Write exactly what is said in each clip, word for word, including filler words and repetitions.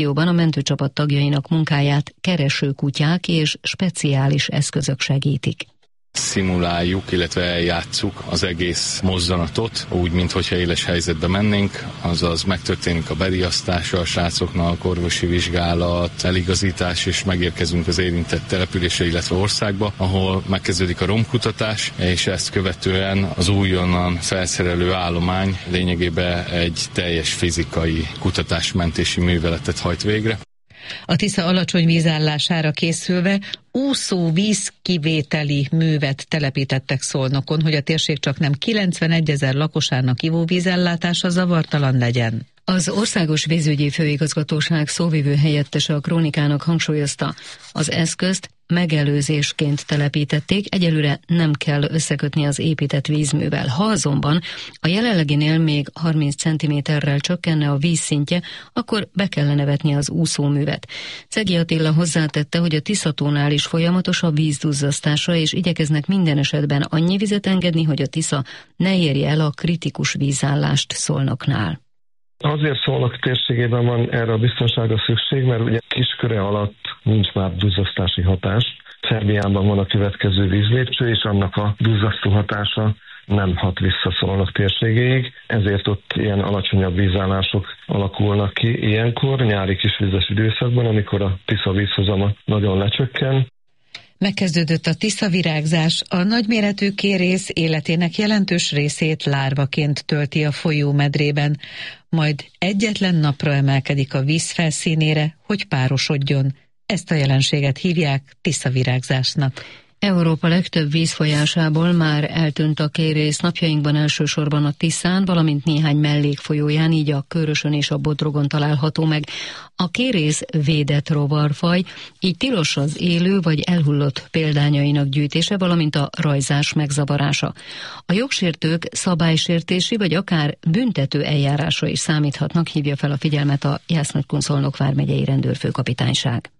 A mentőcsapat tagjainak munkáját keresőkutyák és speciális eszközök segítik. Szimuláljuk, illetve eljátszuk az egész mozzanatot, úgy, minthogyha éles helyzetbe mennénk, azaz megtörténik a beriasztása a srácoknak, orvosi vizsgálat, eligazítás, és megérkezünk az érintett településre, illetve országba, ahol megkezdődik a romkutatás, és ezt követően az újonnan felszerelő állomány lényegében egy teljes fizikai kutatásmentési műveletet hajt végre. A Tisza alacsony vízállására készülve úszó vízkivételi művet telepítettek Szolnokon, hogy a térség csak nem kilencvenegyezer lakosának ivóvízellátása zavartalan legyen. Az Országos Vízügyi Főigazgatóság szóvivő helyettese a Krónikának hangsúlyozta, az eszközt megelőzésként telepítették, egyelőre nem kell összekötni az épített vízművel. Ha azonban a jelenleginél még harminc centiméterrel csökkenne a vízszintje, akkor be kellene vetni az úszóművet. Cegi Attila hozzátette, hogy a Tiszatónál is folyamatos a vízduzzasztása, és igyekeznek minden esetben annyi vizet engedni, hogy a Tisza ne érje el a kritikus vízállást Szolnoknál. Azért Szolnok térségében van erre a biztonságra szükség, mert ugye Kisköre alatt nincs már duzzasztási hatás. Szerbiában van a következő vízlépcső, és annak a duzzasztó hatása nem hat vissza Szolnok térségéig, ezért ott ilyen alacsonyabb vízállások alakulnak ki ilyenkor, nyári kisvizes időszakban, amikor a Tisza vízhozama nagyon lecsökken. Megkezdődött a tiszavirágzás, a nagyméretű kérész életének jelentős részét lárvaként tölti a folyómedrében, majd egyetlen napra emelkedik a víz felszínére, hogy párosodjon. Ezt a jelenséget hívják tiszavirágzásnak. Európa legtöbb vízfolyásából már eltűnt a kérész, napjainkban elsősorban a Tiszán, valamint néhány mellékfolyóján, így a Körösön és a Bodrogon található meg. A kérész védett rovarfaj, így tilos az élő vagy elhullott példányainak gyűjtése, valamint a rajzás megzavarása. A jogsértők szabálysértési vagy akár büntető eljárásra is számíthatnak, hívja fel a figyelmet a Jász-Nagykun-Szolnok vármegyei rendőrfőkapitányság.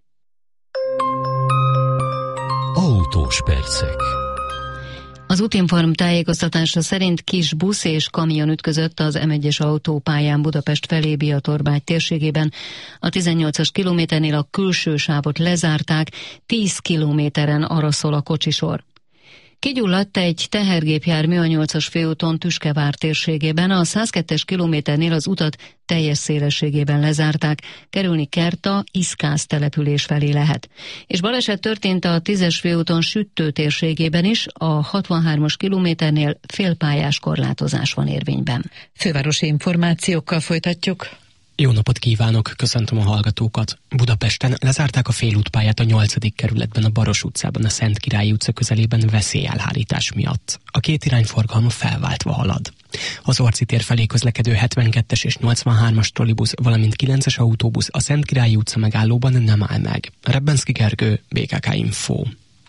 Autós percek. Az Útinform tájékoztatása szerint kis busz és kamion ütközött az em egyes autópályán Budapest felé Biatorbágy térségében. A tizennyolcas kilométernél a külső sávot lezárták, tíz kilométeren arra szól a kocsisor. Kigyulladt egy tehergépjármű a nyolcas főúton Tüskevár térségében, a száz kettes kilométernél az utat teljes szélességében lezárták, kerülni Kerta, Iszkász település felé lehet. És baleset történt a tízes főúton Süttő térségében is, a hatvanhármas kilométernél félpályás korlátozás van érvényben. Fővárosi információkkal folytatjuk. Jó napot kívánok, köszöntöm a hallgatókat. Budapesten lezárták a félútpályát a nyolcadik kerületben, a Baros utcában, a Szentkirályi utca közelében veszélyelhárítás miatt. A két irányforgalma felváltva halad. Az Orci tér felé közlekedő hetvenkettes és nyolcvanhármas trollibusz, valamint kilences autóbusz a Szentkirályi utca megállóban nem áll meg. Rebbenszky Gergő, bé ká ká Info.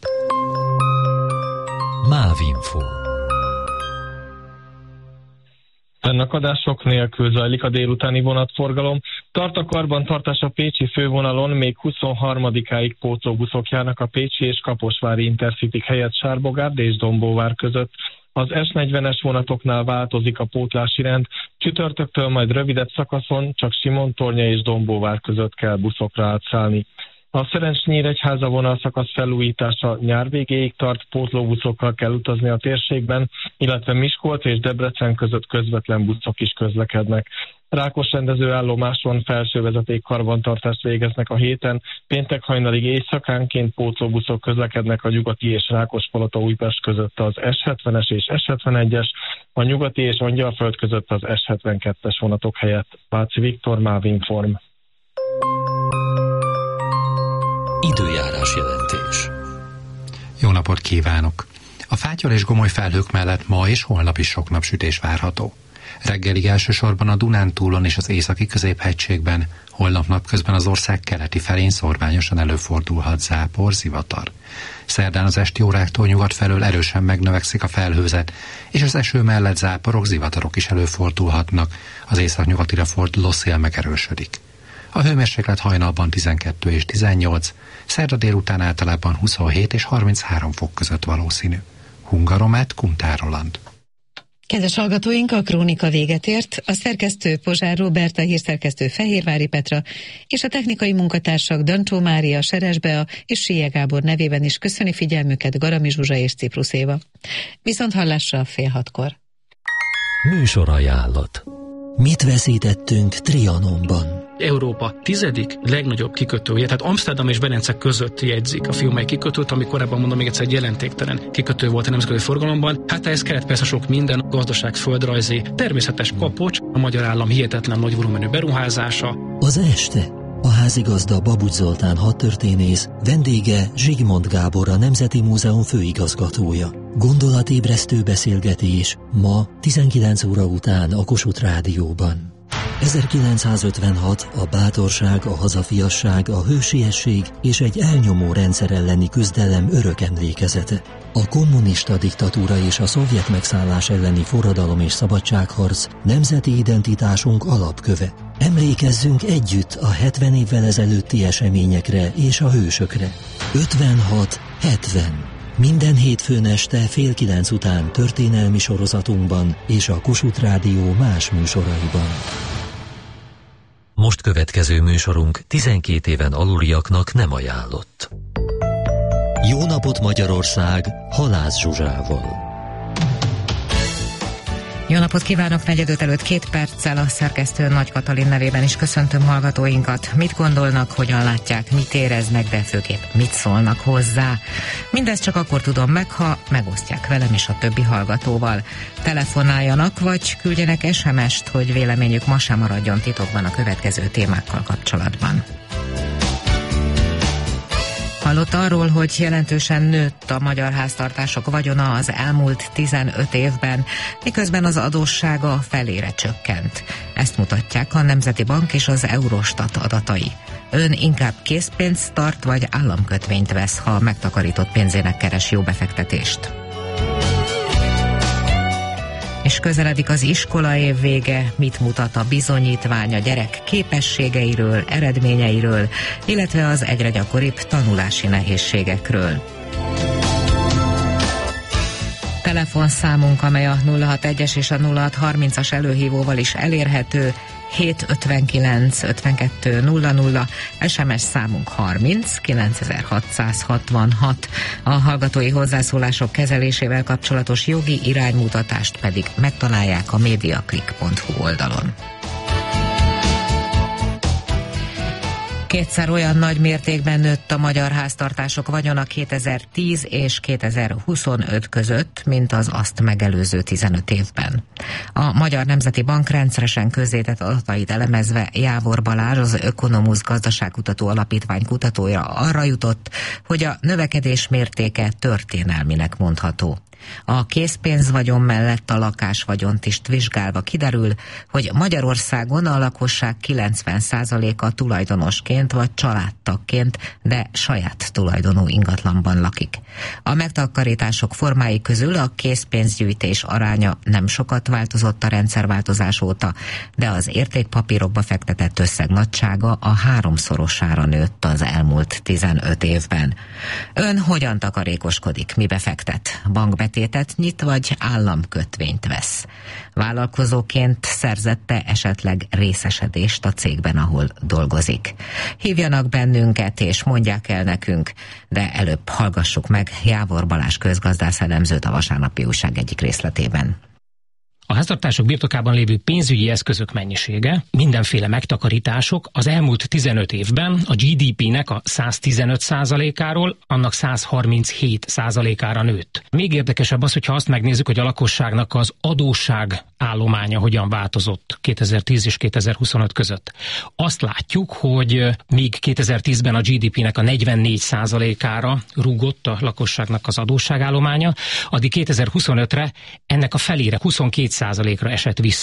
Mávinfo. Fennakadások nélkül zajlik a délutáni vonatforgalom. Tart a karbantartás a pécsi fővonalon, még huszonharmadikáig pótlóbuszok járnak a pécsi és kaposvári Intercity helyett Sárbogárd és Dombóvár között. Az es negyvenes vonatoknál változik a pótlási rend, csütörtöktől majd rövidebb szakaszon csak Simontornya és Dombóvár között kell buszokra átszállni. A Szerencs-Nyíregyháza vonalszakasz felújítása nyár végéig tart, pótlóbuszokkal kell utazni a térségben, illetve Miskolc és Debrecen között közvetlen buszok is közlekednek. Rákosrendezőállomáson felsővezeték karbantartást végeznek a héten, péntek hajnalig éjszakánként pótlóbuszok közlekednek a Nyugati és Rákospalota-Újpest között az es hetvenes és es hetvenegyes, a Nyugati és Angyalföld között az es hetvenkettes vonatok helyett. Váci Viktor, Mávinform. Időjárás jelentés. Jó napot kívánok! A fátyol és gomoly felhők mellett ma és holnap is sok napsütés várható. Reggelig elsősorban a Dunántúlon és az északi középhegységben, holnap napközben az ország keleti felén szorványosan előfordulhat zápor, zivatar. Szerdán az esti óráktól nyugat felől erősen megnövekszik a felhőzet, és az eső mellett záporok, zivatarok is előfordulhatnak, az északnyugatira forduló szél megerősödik. A hőmérséklet hajnalban tizenkettő és tizennyolc, szerda délután általában huszonhét és harminchárom fok között valószínű. Hungaromet, Kuntár Roland. Kedves hallgatóink, a krónika véget ért. A szerkesztő Pozsár Róbert, a hírszerkesztő Fehérvári Petra és a technikai munkatársak Dancsó Mária, Seres Bea és Sije Gábor nevében is köszöni figyelmüket Garami Zsuzsa és Ciprusz Éva. Viszont hallásra fél hatkor. Műsorajánlat. Mit veszítettünk Trianonban? Európa tizedik legnagyobb kikötője, tehát Amsterdam és Velence között jegyzik a Fiumei kikötőt, ami korábban, mondom még egyszer, egy jelentéktelen kikötő volt a nemzetközi forgalomban. Hát ez kellett persze sok minden, gazdaság, földrajzi, természetes kapocs, a magyar állam hihetetlen nagy volumenű beruházása. Az este a házigazda Babucs Zoltán hadtörténész, vendége Zsigmond Gábor, a Nemzeti Múzeum főigazgatója. Gondolatébresztő beszélgetés ma tizenkilenc óra után a Kossuth Rádióban. ezerkilencszázötvenhat a bátorság, a hazafiasság, a hősiesség és egy elnyomó rendszer elleni küzdelem örök emlékezete. A kommunista diktatúra és a szovjet megszállás elleni forradalom és szabadságharc nemzeti identitásunk alapköve. Emlékezzünk együtt a hetven évvel ezelőtti eseményekre és a hősökre. ötvenhat hetven. Minden hétfőn este fél kilenc után történelmi sorozatunkban és a Kossuth Rádió más műsoraiban. Most következő műsorunk tizenkét éven aluliaknak nem ajánlott. Jó napot Magyarország, Halász Zsuzsával. Jó napot kívánok, negyedöt előtt két perccel a szerkesztő Nagy Katalin nevében is köszöntöm hallgatóinkat. Mit gondolnak, hogyan látják, mit éreznek, de főképp mit szólnak hozzá. Mindezt csak akkor tudom meg, ha megosztják velem és a többi hallgatóval. Telefonáljanak, vagy küldjenek es em est, hogy véleményük ma sem maradjon titokban a következő témákkal kapcsolatban. Hallott arról, hogy jelentősen nőtt a magyar háztartások vagyona az elmúlt tizenöt évben, miközben az adóssága felére csökkent. Ezt mutatják a Nemzeti Bank és az Eurostat adatai. Ön inkább készpénzt tart, vagy államkötvényt vesz, ha megtakarított pénzének keres jó befektetést? És közeledik az iskola év vége, mit mutat a bizonyítvány a gyerek képességeiről, eredményeiről, illetve az egyre gyakoribb tanulási nehézségekről. Telefonszámunk, amely a nulla hatvanegyes és a nulla hatszázharmincas előhívóval is elérhető, hét ötvenkilenc ötvenkettő nulla nulla, es em es számunk harminc kilencezer-hatszázhatvanhat. A hallgatói hozzászólások kezelésével kapcsolatos jogi iránymutatást pedig megtalálják a mediaclick pont hu oldalon. Kétszer olyan nagy mértékben nőtt a magyar háztartások vagyona kétezer-tíz és kétezer-huszonöt között, mint az azt megelőző tizenöt évben. A Magyar Nemzeti Bank rendszeresen közzétett adatait elemezve Jávor Balázs, az Ökonomusz Gazdaságkutató Alapítvány kutatója arra jutott, hogy a növekedés mértéke történelminek mondható. A készpénzvagyon mellett a lakásvagyont is vizsgálva kiderül, hogy Magyarországon a lakosság kilencven százaléka tulajdonosként vagy családtagként, de saját tulajdonú ingatlanban lakik. A megtakarítások formái közül a készpénzgyűjtés aránya nem sokat változott a rendszerváltozás óta, de az értékpapírokba fektetett összeg nagysága a háromszorosára nőtt az elmúlt tizenöt évben. Ön hogyan takarékoskodik, mibe fektet? Bankbetétet nyit, vagy államkötvényt vesz? Vállalkozóként szerzette esetleg részesedést a cégben, ahol dolgozik? Hívjanak bennünket és mondják el nekünk, de előbb hallgassuk meg Jávor Balázs közgazdász elemzőt a Vasárnapi Újság egyik részletében. A háztartások birtokában lévő pénzügyi eszközök mennyisége, mindenféle megtakarítások az elmúlt tizenöt évben a gé dé pének a száztizenöt százalékáról annak százharminchét százalékára nőtt. Még érdekesebb az, hogyha azt megnézzük, hogy a lakosságnak az adósság állománya hogyan változott kétezer-tíz és kétezer-huszonöt között. Azt látjuk, hogy még kétezer-tízben a gé dé pének a negyvennégy százalékára rúgott a lakosságnak az adósságállománya, addig kétezer-huszonötre ennek a felére, huszonkét százalékra esett vissza.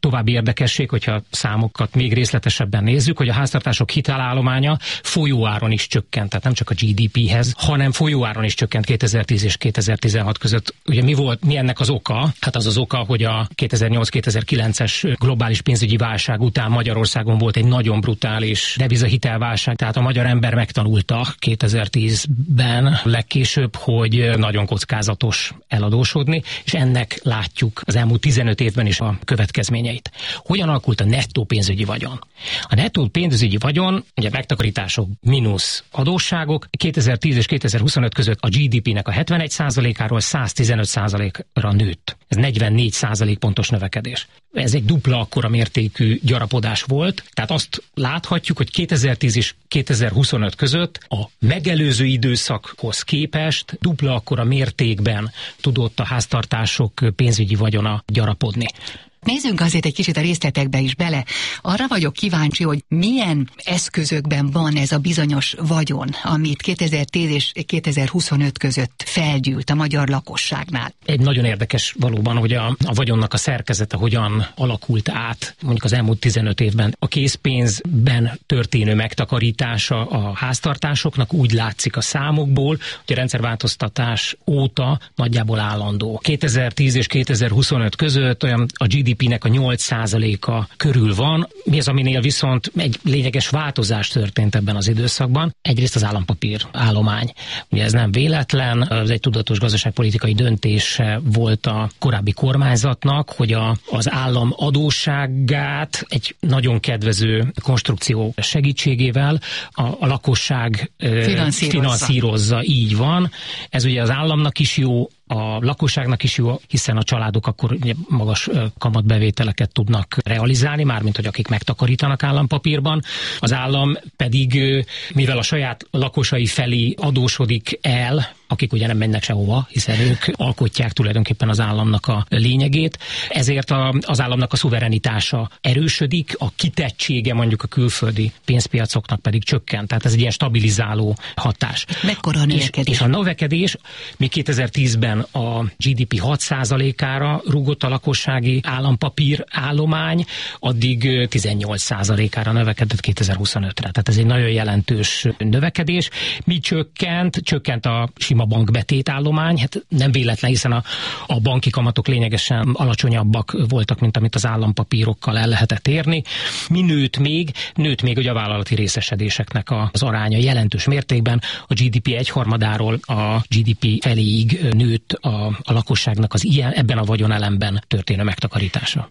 további érdekesség, hogyha számokat még részletesebben nézzük, hogy a háztartások hitelállománya folyóáron is csökkent, tehát nem csak a gé dé péhez, hanem folyóáron is csökkent kétezer-tíz és kétezer-tizenhat között. Ugye mi volt, mi ennek az oka? Hát az az oka, hogy a kétezer-nyolc-kétezer-kilences globális pénzügyi válság után Magyarországon volt egy nagyon brutális devizahitelválság, tehát a magyar ember megtanulta kétezer-tízben legkésőbb, hogy nagyon kockázatos eladósodni, és ennek látjuk az elmúlt tizenöt évben is a következményeit. Hogyan alakult a nettó pénzügyi vagyon? A nettó pénzügyi vagyon, ugye megtakarítások mínusz adósságok, kétezer-tíz és kétezer-huszonöt között a gé dé pének a hetvenegy százalékáról száztizenöt százalékra nőtt. Ez negyvennégy százalék pontos növekedés. Ez egy dupla akkora mértékű gyarapodás volt, tehát azt láthatjuk, hogy kétezer-tíz és kétezer-huszonöt között a megelőző időszakhoz képest dupla akkora mértékben tudott a háztartások pénzügyi vagyona gyarapodni. Nézzünk azért egy kicsit a részletekbe is bele. Arra vagyok kíváncsi, hogy milyen eszközökben van ez a bizonyos vagyon, amit kétezer-tíz és kétezer-huszonöt között felgyűlt a magyar lakosságnál. Egy nagyon érdekes valóban, hogy a, a vagyonnak a szerkezete hogyan alakult át mondjuk az elmúlt tizenöt évben. A készpénzben történő megtakarítása a háztartásoknak úgy látszik a számokból, hogy a rendszerváltoztatás óta nagyjából állandó. kétezer-tíz és kétezer-huszonöt között olyan a gé dé pének a nyolc százaléka körül van. Mi az, aminél viszont egy lényeges változás történt ebben az időszakban? Egyrészt az állampapír állomány. Ugye ez nem véletlen, ez egy tudatos gazdaságpolitikai döntése volt a korábbi kormányzatnak, hogy a, az állam adósságát egy nagyon kedvező konstrukció segítségével a, a lakosság finanszírozza. finanszírozza. Így van. Ez ugye az államnak is jó, a lakosságnak is jó, hiszen a családok akkor magas kamatbevételeket tudnak realizálni, mármint hogy akik megtakarítanak állampapírban. Az állam pedig, mivel a saját lakosai felé adósodik el, akik ugye nem mennek sehova, hiszen ők alkotják tulajdonképpen az államnak a lényegét, ezért a, az államnak a szuverenitása erősödik, a kitettsége mondjuk a külföldi pénzpiacoknak pedig csökkent. Tehát ez egy ilyen stabilizáló hatás. Mekkora a növekedés? És, és a növekedés, mi kétezer-tízben a gé dé pé hat százalékára rúgott a lakossági állampapír állomány, addig tizennyolc százalékára növekedett kétezer-huszonötre. Tehát ez egy nagyon jelentős növekedés. Mi csökkent? Csökkent a sima bankbetét állomány, hát nem véletlen, hiszen a, a banki kamatok lényegesen alacsonyabbak voltak, mint amit az állampapírokkal el lehetett érni. Mi nőtt még? Nőtt még ugye a vállalati részesedéseknek az aránya jelentős mértékben. A gé dé pé egyharmadáról a gé dé pé feléig nőtt a, a lakosságnak az ilyen, ebben a vagyonelemben történő megtakarítása.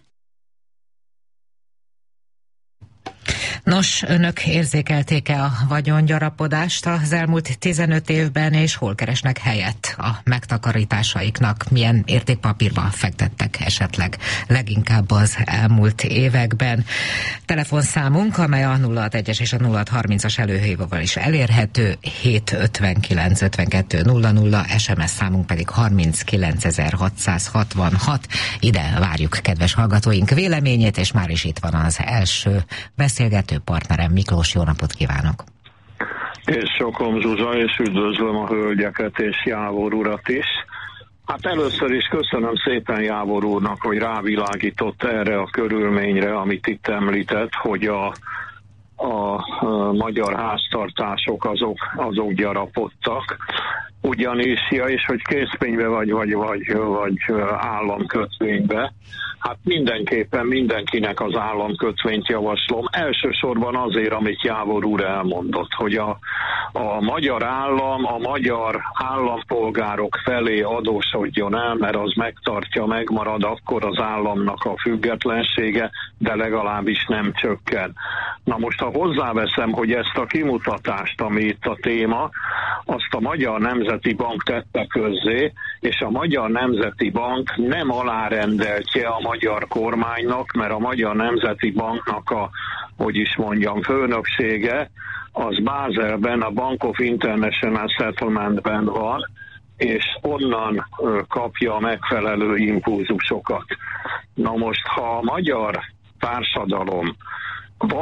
Nos, önök érzékelték-e a vagyongyarapodást az elmúlt tizenöt évben, és hol keresnek helyet a megtakarításaiknak? Milyen értékpapírba fektettek esetleg leginkább az elmúlt években? Telefonszámunk, amely a nulla hatvanegy és a nulla hatharmincas előhívóval is elérhető, hét ötvenkilenc ötvenkettő nulla nulla, es em es számunk pedig harminckilencezer-hatszázhatvanhat. Ide várjuk kedves hallgatóink véleményét, és már is itt van az első beszélgető partnerem, Miklós, jó napot kívánok! És sokom Zsuzsa, és üdvözlöm a hölgyeket és Jávor urat is. Hát először is köszönöm szépen Jávor úrnak, hogy rávilágított erre a körülményre, amit itt említett, hogy a, a, a magyar háztartások azok, azok gyarapodtak. Ugyanis, ja, és hogy készpénzbe vagy, vagy, vagy, vagy államkötvénybe. Hát mindenképpen mindenkinek az államkötvényt javaslom. Elsősorban azért, amit Jávor úr elmondott, hogy a, a magyar állam a magyar állampolgárok felé adósodjon el, mert az megtartja, megmarad akkor az államnak a függetlensége, de legalábbis nem csökken. Na most, ha hozzáveszem, hogy ezt a kimutatást, ami itt a téma, azt a Magyar Nemzeti Bank tette közzé, és a Magyar Nemzeti Bank nem alárendeltje a magyar kormánynak, mert a Magyar Nemzeti Banknak a, hogy is mondjam, főnöksége, az Bázelben, a Bank of International Settlementben van, és onnan kapja a megfelelő impulzusokat. Na most, ha a magyar társadalom vagy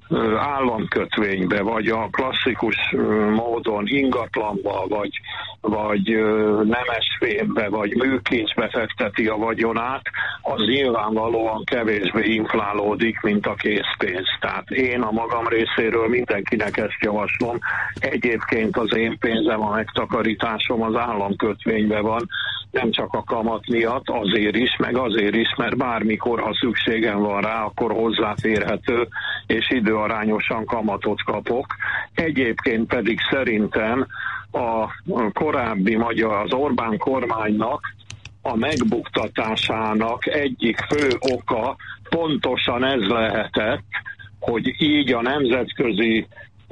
államkötvénybe, vagy a klasszikus módon ingatlanba, vagy, vagy nemesfémbe, vagy műkincsbe fekteti a vagyonát, az nyilvánvalóan kevésbé inflálódik, mint a készpénz. Tehát én a magam részéről mindenkinek ezt javaslom. Egyébként az én pénzem, a megtakarításom az államkötvénybe van, nem csak a kamat miatt, azért is, meg azért is, mert bármikor, ha szükségem van rá, akkor hozzáférhető, és időarányosan kamatot kapok. Egyébként pedig szerintem a korábbi magyar, az Orbán kormánynak a megbuktatásának egyik fő oka pontosan ez lehetett, hogy így a nemzetközi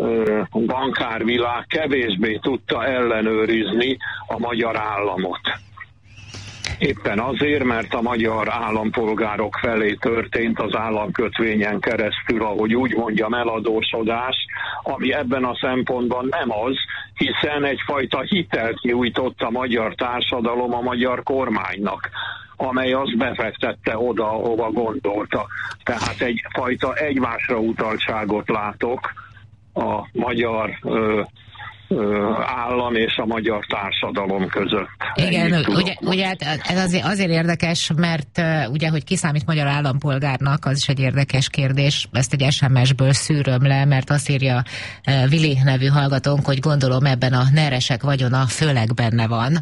bankárvilág kevésbé tudta ellenőrizni a magyar államot. Éppen azért, mert a magyar állampolgárok felé történt az államkötvényen keresztül, ahogy úgy mondjam, eladósodás, ami ebben a szempontban nem az, hiszen egyfajta hitelt nyújtott a magyar társadalom a magyar kormánynak, amely azt befektette oda, ahova gondolta. Tehát egyfajta egymásra utaltságot látok a magyar ö, állam és a magyar társadalom között. Igen, ugye, ugye ez azért, azért érdekes, mert uh, ugye, hogy ki számít magyar állampolgárnak, az is egy érdekes kérdés. Ezt egy es em es-ből szűröm le, mert azt írja uh, Vili nevű hallgatónk, hogy gondolom ebben a neresek vagyona főleg benne van.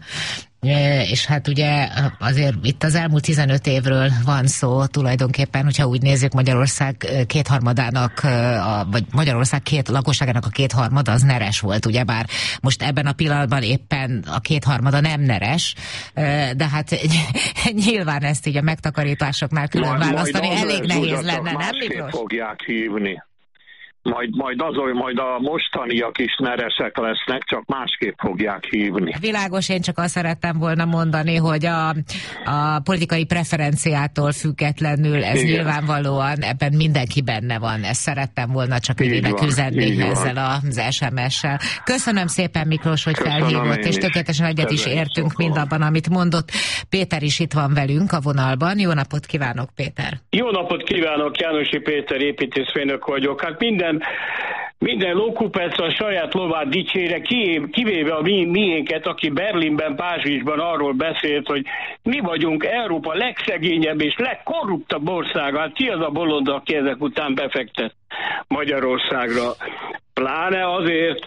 És hát ugye azért itt az elmúlt tizenöt évről van szó tulajdonképpen, hogyha úgy nézzük, Magyarország kétharmadának, vagy Magyarország két lakosságának a kétharmada az neres volt, ugyebár most ebben a pillanatban éppen a kétharmada nem neres, de hát nyilván ezt így a megtakarításoknál külön választani elég nehéz lenne, nem Miklós? Fogják hívni. Majd, majd az, hogy majd a mostaniak is neresek lesznek, csak másképp fogják hívni. Világos, én csak azt szerettem volna mondani, hogy a, a politikai preferenciától függetlenül ez igen, nyilvánvalóan ebben mindenki benne van. Ezt szerettem volna csak Vivinek üzenni ezzel az es em es-sel. Köszönöm szépen, Miklós, hogy Köszönöm felhívott, és tökéletesen egyet is értünk mindabban, amit mondott. Péter is itt van velünk a vonalban. Jó napot kívánok, Péter! Jó napot kívánok, Jánosi Péter, építészmérnök vagyok. Hát minden Minden lókupec a saját lovát dicsére, kivéve a mi, miénket, aki Berlinben, Párizsban arról beszélt, hogy mi vagyunk Európa legszegényebb és legkorruptabb országa. Hát ki az a bolond, aki ezek után befektet Magyarországra? Pláne azért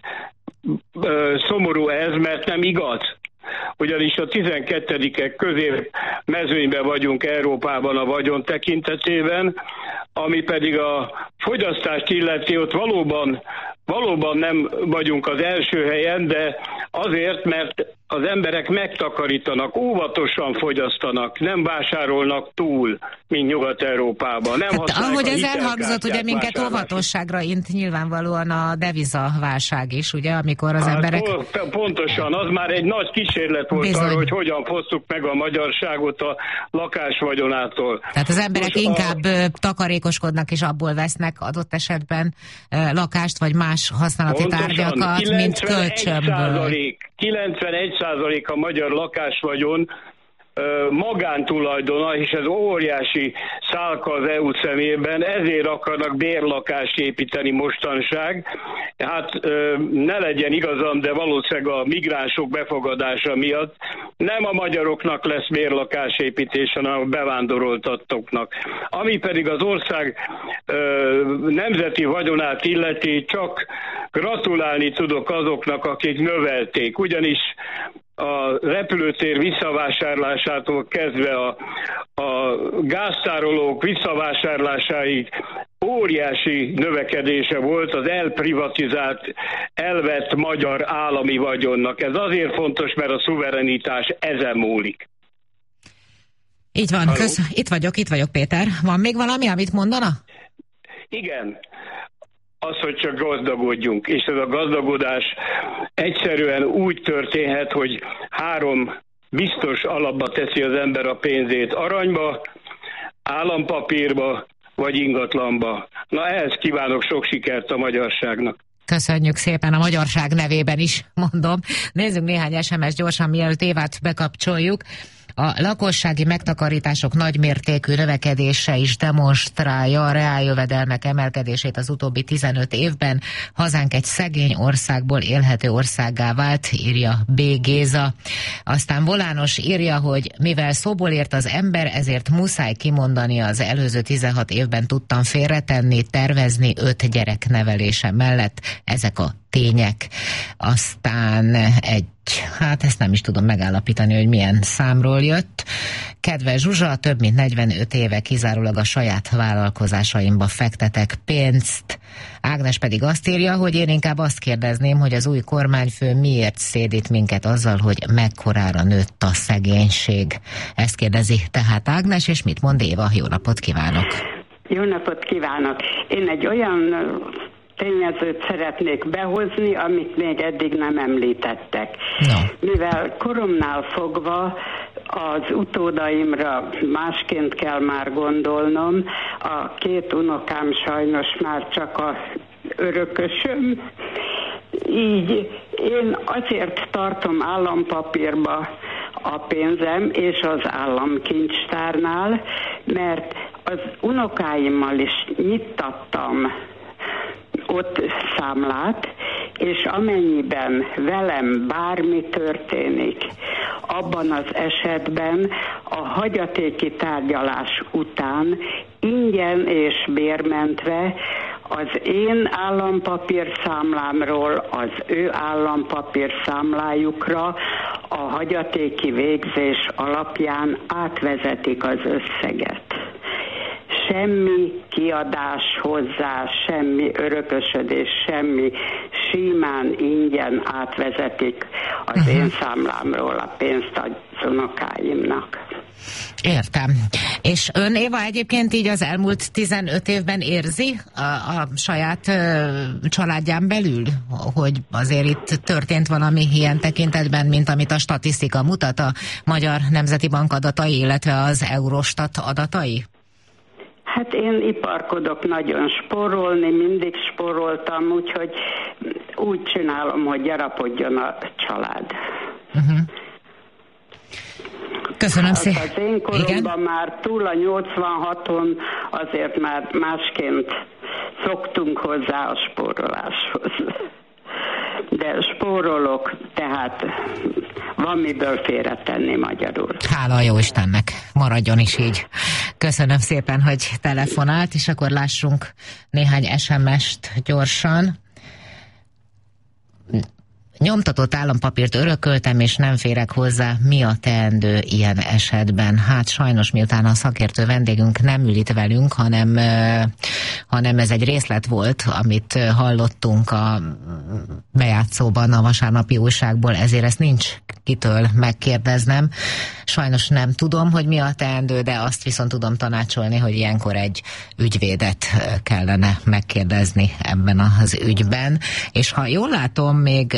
ö, szomorú ez, mert nem igaz. Ugyanis a tizenkettedikek közé mezőnyben vagyunk Európában a vagyon tekintetében, ami pedig a fogyasztást illeti, ott valóban, valóban nem vagyunk az első helyen, de azért, mert az emberek megtakarítanak, óvatosan fogyasztanak, nem vásárolnak túl, mint Nyugat-Európában. Nem hát, ahogy ez elhangzott, ugye minket óvatosságra int nyilvánvalóan a devizaválság is, ugye, amikor az hát, emberek... Pontosan, az már egy nagy kísérlet volt Bizony. arra, hogy hogyan fosztuk meg a magyarságot a lakásvagyonától. Tehát az emberek Most inkább a... takarékoskodnak és abból vesznek adott esetben lakást vagy más használati Pontosan, tárgyakat, mint kölcsönből. kilencvenegy százalék a magyar lakásvagyon magántulajdona, és ez óriási szálka az é u szemében, ezért akarnak bérlakást építeni mostanság. Hát ne legyen igazam, de valószínűleg a migránsok befogadása miatt nem a magyaroknak lesz bérlakásépítés, hanem a bevándoroltatoknak. Ami pedig az ország nemzeti vagyonát illeti, csak gratulálni tudok azoknak, akik növelték, ugyanis a repülőtér visszavásárlásától kezdve a, a gáztárolók visszavásárlásáig óriási növekedése volt az elprivatizált, elvett magyar állami vagyonnak. Ez azért fontos, mert a szuverenitás ezen múlik. Így van, kösz, itt vagyok, itt vagyok, Péter. Van még valami, amit mondana? Igen. Az, hogy csak gazdagodjunk, és ez a gazdagodás egyszerűen úgy történhet, hogy három biztos alapba teszi az ember a pénzét: aranyba, állampapírba, vagy ingatlanba. Na, ehhez kívánok sok sikert a magyarságnak. Köszönjük szépen a magyarság nevében is, mondom. Nézzünk néhány es em es gyorsan, mielőtt Évát bekapcsoljuk. A lakossági megtakarítások nagymértékű növekedése is demonstrálja a reáljövedelmek emelkedését az utóbbi tizenöt évben. Hazánk egy szegény országból élhető országgá vált, írja B. Géza. Aztán Volános írja, hogy mivel szóból ért az ember, ezért muszáj kimondani, az előző tizenhat évben tudtam félretenni, tervezni öt gyerek nevelése mellett. Ezek a tények. Aztán egy, hát ezt nem is tudom megállapítani, hogy milyen számról jött. Kedves Zsuzsa, több mint negyvenöt éve kizárólag a saját vállalkozásaimba fektetek pénzt. Ágnes pedig azt írja, hogy én inkább azt kérdezném, hogy az új kormányfő miért szédít minket azzal, hogy mekkorára nőtt a szegénység. Ezt kérdezi tehát Ágnes, és mit mond Éva? Jó napot kívánok! Jó napot kívánok! Én egy olyan tényezőt szeretnék behozni, amit még eddig nem említettek. No. Mivel koromnál fogva az utódaimra másként kell már gondolnom, a két unokám sajnos már csak a örökösöm, így én azért tartom állampapírba a pénzem és az államkincstárnál, mert az unokáimmal is nyittattam ott számlát, és amennyiben velem bármi történik, abban az esetben a hagyatéki tárgyalás után ingyen és bérmentve az én állampapír számlámról az ő állampapír számlájukra a hagyatéki végzés alapján átvezetik az összeget. Semmi kiadás hozzá, semmi örökösödés, semmi, simán ingyen átvezetik az uh-huh. én számlámról a pénzt az unokáimnak. Értem. És ön, Éva, egyébként így az elmúlt tizenöt évben érzi a, a saját ö, családján belül, hogy azért itt történt valami ilyen tekintetben, mint amit a statisztika mutat, a Magyar Nemzeti Bank adatai, illetve az Eurostat adatai? Hát én iparkodok nagyon spórolni, mindig spóroltam, úgyhogy úgy csinálom, hogy gyarapodjon a család. Uh-huh. Köszönöm szépen. Az én koromban már túl a nyolcvanhaton azért már másként szoktunk hozzá a spóroláshoz. De spórolok, tehát van miből félretenni magyarul. Hála a jó Istennek, maradjon is így. Köszönöm szépen, hogy telefonált, és akkor lássunk néhány es em est gyorsan. Nyomtatott állampapírt örököltem, és nem férek hozzá. Mi a teendő ilyen esetben? Hát sajnos, miután a szakértő vendégünk nem ül itt velünk, hanem, hanem ez egy részlet volt, amit hallottunk a bejátszóban a vasárnapi újságból, ezért ezt nincs kitől megkérdeznem. Sajnos nem tudom, hogy mi a teendő, de azt viszont tudom tanácsolni, hogy ilyenkor egy ügyvédet kellene megkérdezni ebben az ügyben. És ha jól látom, még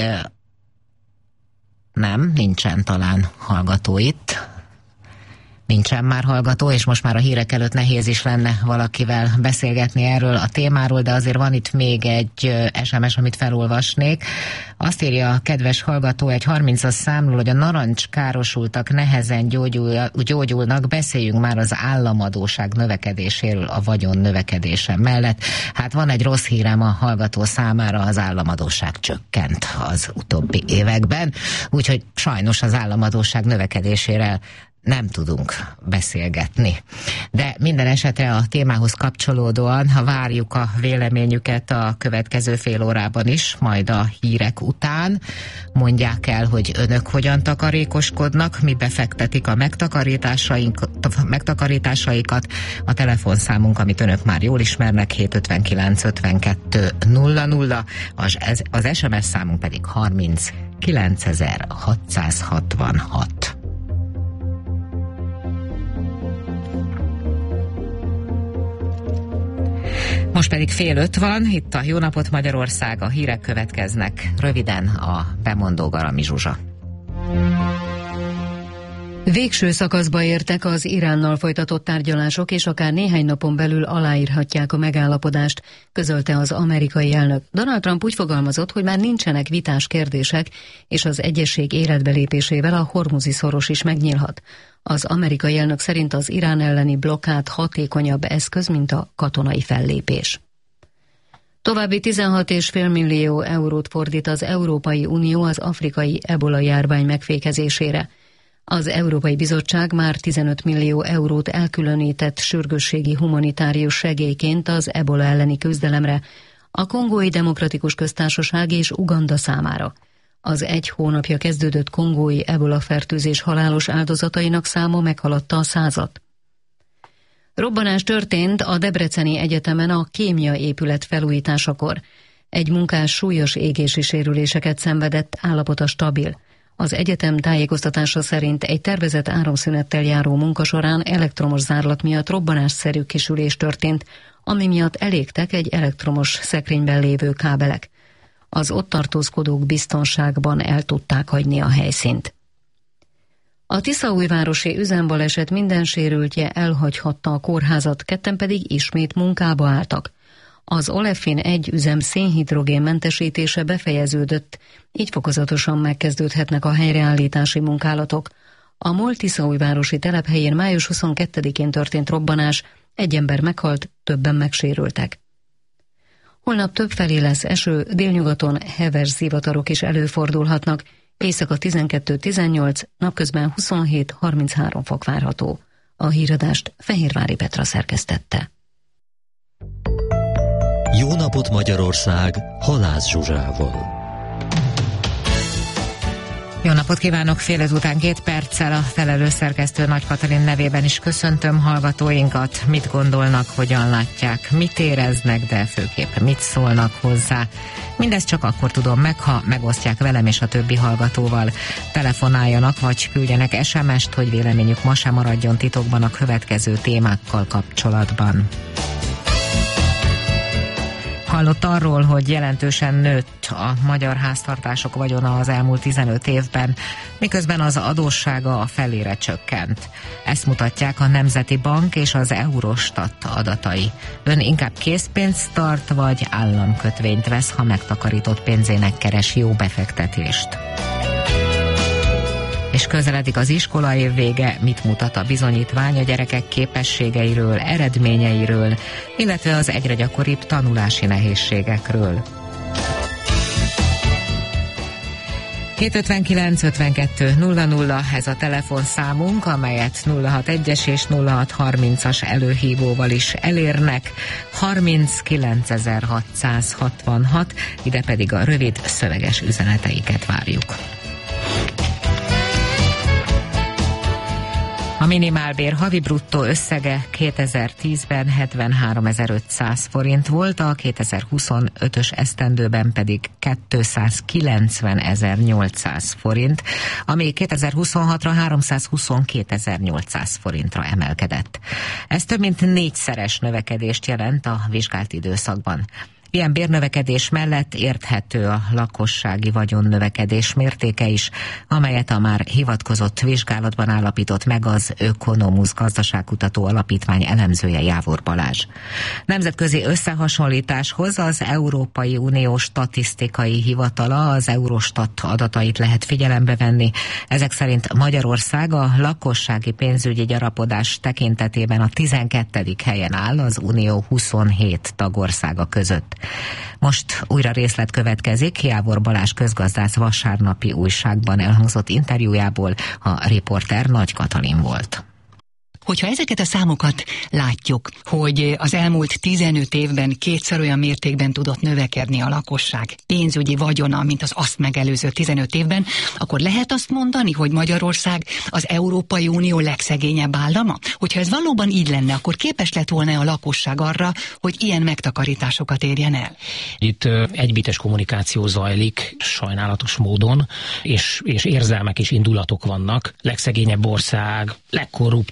nem, nincsen talán hallgató itt. Nincsen már hallgató, és most már a hírek előtt nehéz is lenne valakivel beszélgetni erről a témáról, de azért van itt még egy es em es, amit felolvasnék. Azt írja a kedves hallgató egy harmincas számról, hogy a narancskárosultak nehezen gyógyul, gyógyulnak, beszéljünk már az államadóság növekedéséről a vagyon növekedése mellett. Hát van egy rossz hírem a hallgató számára, az államadóság csökkent az utóbbi években, úgyhogy sajnos az államadóság növekedésére nem tudunk beszélgetni. De minden esetre a témához kapcsolódóan, ha várjuk a véleményüket a következő fél órában is, majd a hírek után, mondják el, hogy önök hogyan takarékoskodnak, mi befektetik a megtakarításaikat. A telefonszámunk, amit önök már jól ismernek, hét ötvenkilenc ötvenkettő nulla nulla, az, az es em es számunk pedig harminckilencezer-hatszázhatvanhat. Most pedig fél öt van, itt a Jó napot Magyarország, a hírek következnek, röviden a bemondó Garami Zsuzsa. Végső szakaszba értek az Iránnal folytatott tárgyalások, és akár néhány napon belül aláírhatják a megállapodást, közölte az amerikai elnök. Donald Trump úgy fogalmazott, hogy már nincsenek vitás kérdések, és az egyezség életbelépésével a hormuzi szoros is megnyílhat. Az amerikai elnök szerint az Irán elleni blokkád hatékonyabb eszköz, mint a katonai fellépés. További tizenhat egész öt millió eurót fordít az Európai Unió az afrikai ebola járvány megfékezésére. Az Európai Bizottság már tizenöt millió eurót elkülönített sürgősségi humanitárius segélyként az ebola elleni küzdelemre, a Kongói Demokratikus Köztársaság és Uganda számára. Az egy hónapja kezdődött kongói ebola fertőzés halálos áldozatainak száma meghaladta a százat. Robbanás történt a Debreceni Egyetemen a kémia épület felújításakor. Egy munkás súlyos égési sérüléseket szenvedett, állapota stabil. Az egyetem tájékoztatása szerint egy tervezett áramszünettel járó munka során elektromos zárlat miatt robbanásszerű kisülés történt, ami miatt elégtek egy elektromos szekrényben lévő kábelek. Az ott tartózkodók biztonságban el tudták hagyni a helyszínt. A tiszaújvárosi üzembaleset minden sérültje elhagyhatta a kórházat, ketten pedig ismét munkába álltak. Az Olefin egy üzem szénhidrogén mentesítése befejeződött, így fokozatosan megkezdődhetnek a helyreállítási munkálatok. A MOL tiszaújvárosi telephelyén május huszonkettedikén történt robbanás, egy ember meghalt, többen megsérültek. Holnap többfelé lesz eső, délnyugaton heves zivatarok is előfordulhatnak, éjszaka tizenkettő tizennyolc, napközben huszonhét harminchárom fok várható. A híradást Fehérvári Petra szerkesztette. Jó napot Magyarország, Halász Zsuzsával. Jó napot kívánok, fél öt után két perccel a felelős szerkesztő Nagy Katalin nevében is köszöntöm hallgatóinkat. Mit gondolnak, hogyan látják, mit éreznek, de főképp mit szólnak hozzá. Mindezt csak akkor tudom meg, ha megosztják velem és a többi hallgatóval. Telefonáljanak vagy küldjenek es em est, hogy véleményük ma sem maradjon titokban a következő témákkal kapcsolatban. Hallott arról, hogy jelentősen nőtt a magyar háztartások vagyona az elmúlt tizenöt évben, miközben az adóssága a felére csökkent. Ezt mutatják a Nemzeti Bank és az Eurostat adatai. Ön inkább készpénzt tart, vagy államkötvényt vesz, ha megtakarított pénzének keres jó befektetést? És közeledik az iskolaév vége, mit mutat a bizonyítvány a gyerekek képességeiről, eredményeiről, illetve az egyre gyakoribb tanulási nehézségekről. hét ötvenkilenc ötvenkettő nulla nulla ez a telefonszámunk, amelyet nulla hatvanegy és nulla hatszázharmincas előhívóval is elérnek. harminckilencezer-hatszázhatvanhat, ide pedig a rövid szöveges üzeneteiket várjuk. A minimálbér havi bruttó összege kétezer-tízben hetvenháromezer-ötszáz forint volt, a kétezer-huszonötös esztendőben pedig kétszázkilencvenezer-nyolcszáz forint, ami kétezer-huszonhatra háromszázhuszonkétezer-nyolcszáz forintra emelkedett. Ez több mint négyszeres növekedést jelent a vizsgált időszakban. Ilyen bérnövekedés mellett érthető a lakossági vagyonnövekedés mértéke is, amelyet a már hivatkozott vizsgálatban állapított meg az Ökonomusz gazdaságkutató alapítvány elemzője Jávor Balázs. Nemzetközi összehasonlításhoz az Európai Unió statisztikai hivatala, az Eurostat adatait lehet figyelembe venni. Ezek szerint Magyarország a lakossági pénzügyi gyarapodás tekintetében a tizenkettedik helyen áll az Unió huszonhét tagországa között. Most újra részlet következik Jávor Balázs közgazdász vasárnapi újságban elhangzott interjújából, a riporter Nagy Katalin volt. Hogyha ezeket a számokat látjuk, hogy az elmúlt tizenöt évben kétszer olyan mértékben tudott növekedni a lakosság pénzügyi vagyona, mint az azt megelőző tizenöt évben, akkor lehet azt mondani, hogy Magyarország az Európai Unió legszegényebb állama? Hogyha ez valóban így lenne, akkor képes lett volna a lakosság arra, hogy ilyen megtakarításokat érjen el? Itt egybites kommunikáció zajlik sajnálatos módon, és, és érzelmek és indulatok vannak. Legszegényebb ország, legkorruptabb,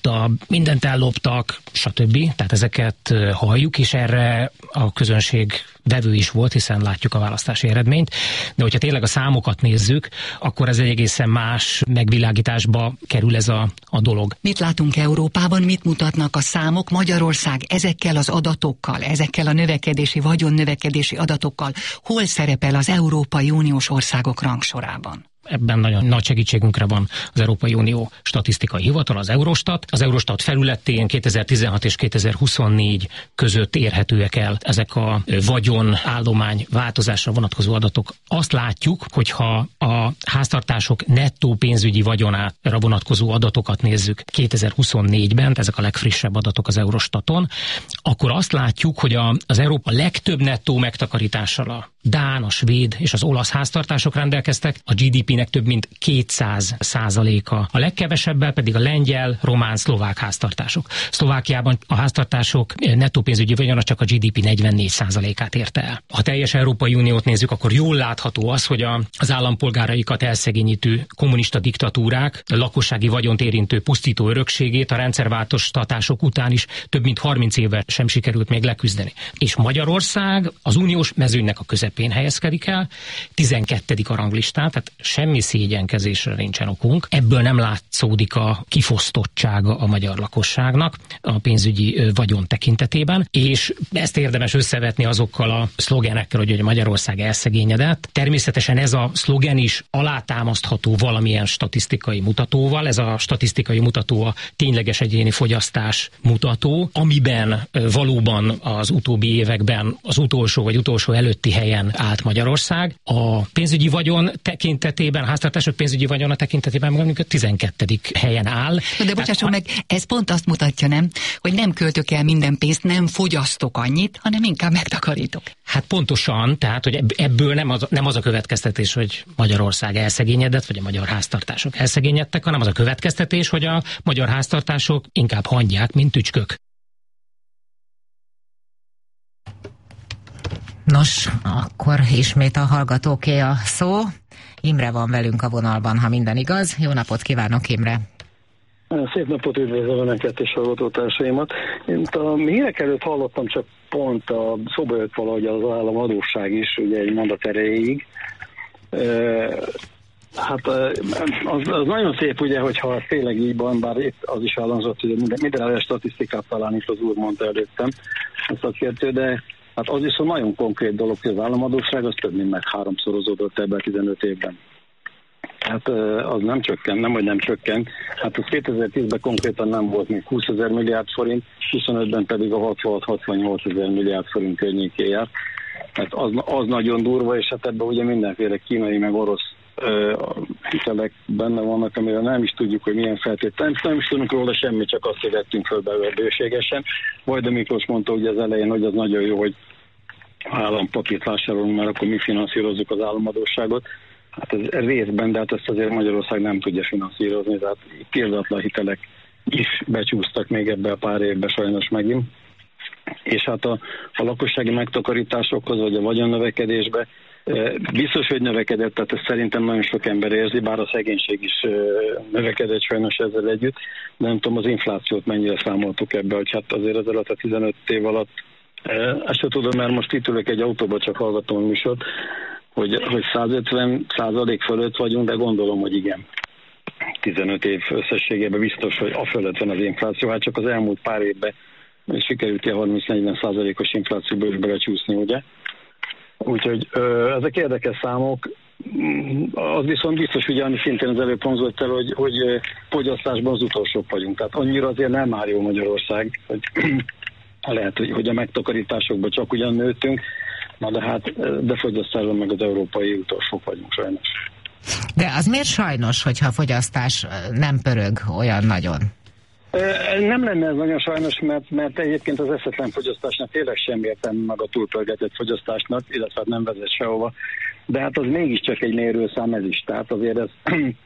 mindent elloptak, stb. Tehát ezeket halljuk, és erre a közönség vevő is volt, hiszen látjuk a választási eredményt. De hogyha tényleg a számokat nézzük, akkor ez egy egészen más megvilágításba kerül ez a, a dolog. Mit látunk Európában, mit mutatnak a számok? Magyarország ezekkel az adatokkal, ezekkel a növekedési, vagyonnövekedési adatokkal hol szerepel az Európai Uniós országok rangsorában? Ebben nagyon nagy segítségünkre van az Európai Unió Statisztikai Hivatal, az Eurostat. Az Eurostat felületén kétezer-tizenhat és kétezer-huszonnégy között érhetőek el ezek a vagyon, állomány változásra vonatkozó adatok. Azt látjuk, hogyha a háztartások nettó pénzügyi vagyonára vonatkozó adatokat nézzük kétezer-huszonnégyben, ezek a legfrissebb adatok az Eurostaton, akkor azt látjuk, hogy a, az Európa legtöbb nettó megtakarítással a dán, a svéd és az olasz háztartások rendelkeztek, a gé dé pének több mint kétszáz százaléka, a legkevesebbel pedig a lengyel, román, szlovák háztartások. Szlovákiában a háztartások nettó pénzügyi vagyona csak a gé dé pé negyvennégy százalékát érte el. Ha teljes Európai Uniót nézzük, akkor jól látható az, hogy a, az állampolgáraikat elszegényítő kommunista diktatúrák lakossági vagyont érintő pusztító örökségét a rendszerváltoztatások után is több mint harminc éve sem sikerült még leküzdeni. És Magyarország az uniós mezőnynek a közepén helyezkedik el, tizenkettedik a ranglistán, tehát semmi szégyenkezésre nincsen okunk. Ebből nem látszódik a kifosztottsága a magyar lakosságnak a pénzügyi vagyon tekintetében, és ezt érdemes összevetni azokkal a szlogenekkel, hogy Magyarország elszegényedett. Természetesen ez a szlogen is alátámasztható valamilyen statisztikai mutatóval. Ez a statisztikai mutató a tényleges egyéni fogyasztás mutató, amiben valóban az utóbbi években az utolsó vagy utolsó előtti helyen állt Magyarország. A pénzügyi vagyon tekintetében, a háztartások pénzügyi vagyona tekintetében mondjuk a tizenkettedik helyen áll. De bocsásson meg, ez pont azt mutatja, nem, hogy nem költök el minden pénzt, nem fogyasztok annyit, hanem inkább megtakarítok. Hát pontosan, tehát hogy ebből nem az, nem az a következtetés, hogy Magyarország elszegényedett, vagy a magyar háztartások elszegényedtek, hanem az a következtetés, hogy a magyar háztartások inkább hangyák, mint tücskök. Nos, akkor ismét a hallgatóké a szó. Imre van velünk a vonalban, ha minden igaz. Jó napot kívánok, Imre! Szép napot, üdvözlöm Önöket és hallgatótársaimat. Én a hírek előtt hallottam, csak pont a szóba jött valahogy az államadósság is, ugye egy mondat erejéig. Hát az, az nagyon szép, ugye, hogyha tényleg így van, bár itt az is elhangzott, hogy minden, mindenre statisztikát talán itt az úr mondta előttem, a szakértő, de hát az viszont nagyon konkrét dolog, hogy az államadósság az több mint meg háromszorozódott ebben tizenöt évben. Hát az nem csökken, nem, hogy nem csökken. Hát az kétezer-tízben konkrétan nem volt még húszezer milliárd forint, huszonötben pedig a hatvanhat-hatvannyolc ezer milliárd forint környéké járt. Hát az, az nagyon durva, és hát ebben ugye mindenféle kínai meg orosz uh, hitelek benne vannak, amire nem is tudjuk, hogy milyen feltétlenül. Nem is tudunk róla semmit, csak azt, hogy vettünk föl belőle bőségesen. Vajda Miklós mondta ugye az elején, hogy az nagyon jó, hogy állampapírt vásárolunk, mert akkor mi finanszírozzuk az államadósságot. Hát ez részben, de hát ezt azért Magyarország nem tudja finanszírozni, tehát példátlan hitelek is becsúsztak még ebbe a pár évben sajnos megint. És hát a, a lakossági megtakarításokhoz, vagy a vagyonnövekedésbe biztos, hogy növekedett, tehát ezt szerintem nagyon sok ember érzi, bár a szegénység is növekedett sajnos ezzel együtt, de nem tudom, az inflációt mennyire számoltuk ebbe, hogy hát azért az alatt a tizenöt év alatt, ezt sem tudom, mert most itt ülök egy autóba, csak hallgatom a műsort, hogy, hogy százötven százalék fölött vagyunk, de gondolom, hogy igen. tizenöt év összességében biztos, hogy a fölött van az infláció, hát csak az elmúlt pár évben sikerült a harminc-negyven százalékos inflációba is belecsúszni, ugye? Úgyhogy ö, ezek érdekes számok. Az viszont biztos, hogy ami szintén az előbb hangzott el, hogy, hogy fogyasztásban az utolsók vagyunk. Tehát annyira azért nem már jó Magyarország, hogy lehet, hogy, hogy a megtakarításokban csak ugyan nőttünk, na de hát de fogyasztásban meg az európai utolsók vagyunk sajnos. De az miért sajnos, hogyha a fogyasztás nem pörög olyan nagyon? Nem lenne ez nagyon sajnos, mert, mert egyébként az eszetlen fogyasztásnak tényleg sem értem meg a túlpörgetett fogyasztásnak, illetve nem vezet sehova, de hát az mégiscsak egy mérőszám ez is, tehát azért ez,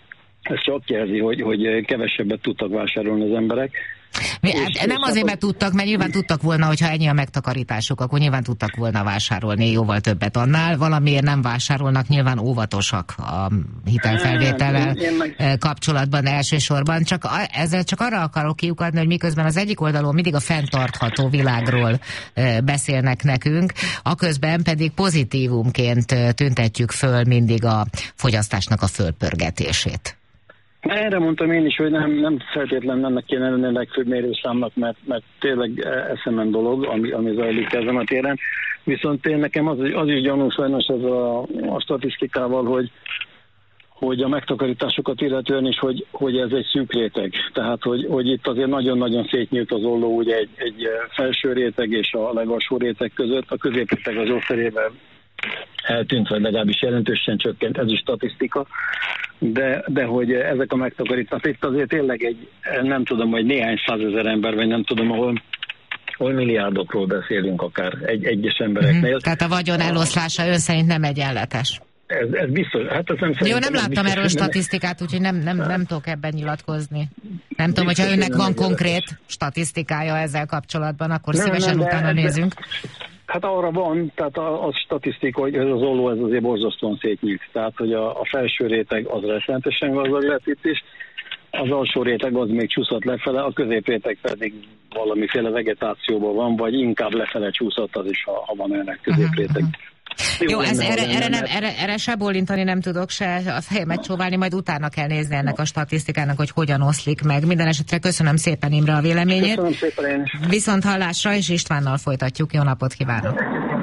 ez csak jelzi, hogy, hogy kevesebbet tudtak vásárolni az emberek. Mi, és, nem azért, mert tudtak, mert nyilván tudtak volna, hogyha ennyi a megtakarításuk, akkor nyilván tudtak volna vásárolni jóval többet annál. Valamiért nem vásárolnak, nyilván óvatosak a hitelfelvétellel kapcsolatban elsősorban. Csak ezzel csak arra akarok kiukadni, hogy miközben az egyik oldalon mindig a fenntartható világról beszélnek nekünk, aközben pedig pozitívumként tüntetjük föl mindig a fogyasztásnak a fölpörgetését. Erre mondtam én is, hogy nem, nem feltétlenül ennek kéne lenni a legfőbb mérőszámnak, mert, mert tényleg eszemen dolog, ami, ami zajlik ezen a téren. Viszont én nekem az, az is gyanús sajnos ez a, a statisztikával, hogy, hogy a megtakarításokat illetően is, hogy, hogy ez egy szűk réteg. Tehát, hogy, hogy itt azért nagyon-nagyon szétnyílt az olló ugye egy, egy felső réteg és a legalsó réteg között. A középréteg az ószerében eltűnt, vagy legalábbis jelentősen csökkent, ez is statisztika, de, de hogy ezek a megtakarítások, itt azért tényleg egy, nem tudom, hogy néhány százezer ember, vagy nem tudom, ahol, ahol milliárdokról beszélünk akár egy, egyes embereknél. Mm-hmm. Tehát a vagyon eloszlása ön szerint nem egyenletes. Ez, ez biztos. Hát ez nem Jó, nem láttam biztos, erről statisztikát, úgyhogy nem, nem, nem tudok ebben nyilatkozni. Nem tudom, hogyha önnek van konkrét statisztikája ezzel kapcsolatban, akkor nem, szívesen nem, utána nézünk. Hát arra van, tehát az statisztika, hogy ez az olló ez azért borzasztóan szétnyílt. Tehát, hogy a, a felső réteg az rettenetesen gazdag lett itt is, az alsó réteg az még csúszott lefele, a középréteg pedig valamiféle vegetációban van, vagy inkább lefele csúszott az is, ha, ha van ennek középréteg. Uh-huh. Jó, Jó ez erre, erre, nem, erre, erre se bólintani nem tudok, se a fejemet csóválni, majd utána kell nézni ennek a statisztikának, hogy hogyan oszlik meg. Minden esetre köszönöm szépen Imre a véleményét. Köszönöm szépen én is. Viszont hallásra, és Istvánnal folytatjuk. Jó napot kívánok!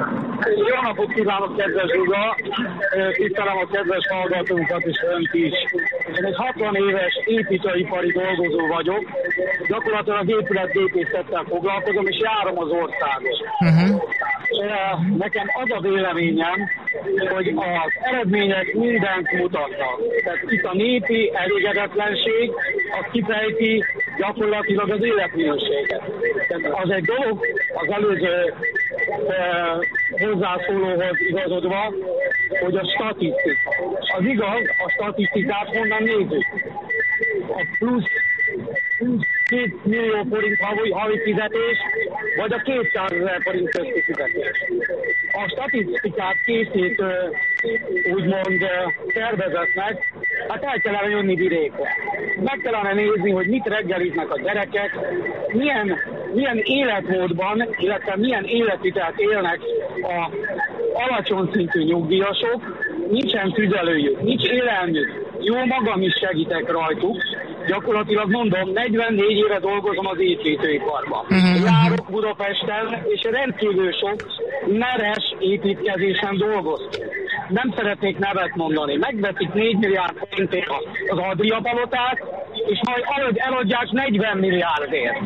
Jó napot kívánok, kedves Zsuga! Tisztelem a kedves hallgatókat és önt is. Én egy hatvan éves építőipari dolgozó vagyok. Gyakorlatilag épületgépészettel foglalkozom, és járom az országot. Uh-huh. Nekem az a véleményem, hogy az eredmények mindent mutatnak. Tehát itt a népi elégedetlenség, az kifejti gyakorlatilag az életminőséget. Tehát az egy dolog, az előző eh, hozzászólóhoz igazodva, hogy a statisztika. Az igaz, a statisztikát honnan nézzük? A plusz két millió forint havi, havi fizetés, vagy a kétszázezer forint közti fizetés. A statisztikát készítő úgymond szervezetnek, hát el kellene jönni vidékre. Meg kellene nézni, hogy mit reggeliznek a gyerekek, milyen, milyen életmódban, illetve milyen életvitelt élnek a alacsony szintű nyugdíjasok, nincsen tüzelőjük, nincs élelmük. Jó magam is segítek rajtuk. Gyakorlatilag mondom, negyvennégy éve dolgozom az építőiparban. Uh-huh. Járok Budapesten, és rendkívül sok neres építkezésen dolgoztunk. Nem szeretnék nevet mondani. Megveszik négy milliárd forintért az Adria palotát, és majd ahogy eladják negyven milliárdért.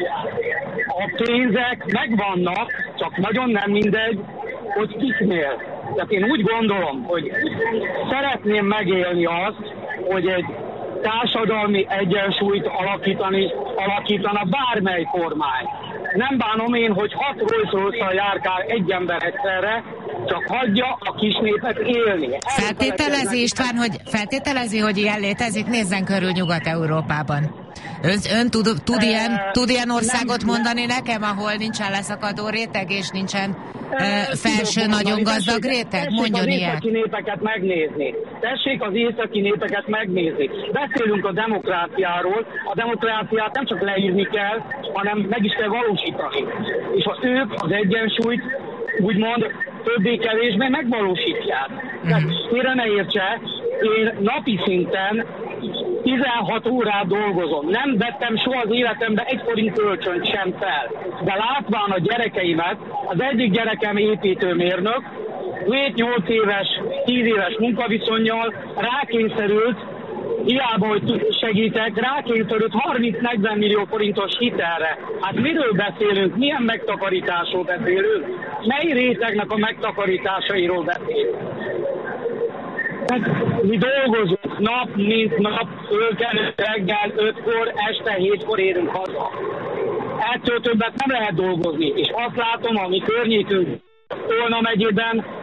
A pénzek megvannak, csak nagyon nem mindegy, hogy kiknél. Tehát én úgy gondolom, hogy szeretném megélni azt, hogy egy társadalmi egyensúlyt alakítani, alakítana bármely kormány. Nem bánom én, hogy hat Rolls-Royce-szal járkál egy ember egyszerre, csak hagyja a kis népet élni. Feltételezi István, hogy, feltételezi, hogy ilyen létezik, nézzen körül Nyugat-Európában. Ön, ön tud, tud, ilyen, tud ilyen országot mondani nekem, ahol nincsen leszakadó réteg, és nincsen uh, felső nagyon gazdag réteg? Mondjon ilyet. Tessék az északi népeket megnézni. Tessék az északi népeket megnézni. Beszélünk a demokráciáról. A demokráciát nem csak leírni kell, hanem meg is kell valósítani. És ha ők az egyensúlyt úgymond többé-kevésbé megvalósítják. Tehát félre ne értse, én napi szinten tizenhat órát dolgozom. Nem vettem soha az életemben egy forint kölcsönt sem fel. De látván a gyerekeimet, az egyik gyerekem építőmérnök, hét-nyolc éves, tíz éves munkaviszonnyal rákényszerült, hiába, hogy segítek, rákényszerült harminc-negyven millió forintos hitelre. Hát miről beszélünk? Milyen megtakarításról beszélünk? Mely rétegnek a megtakarításairól beszélünk? Mi dolgozunk nap, mint nap, fölkelő reggel, ötkor, este, hétkor érünk haza. Ettől többet nem lehet dolgozni, és azt látom, ami környékünk, Tolna megyében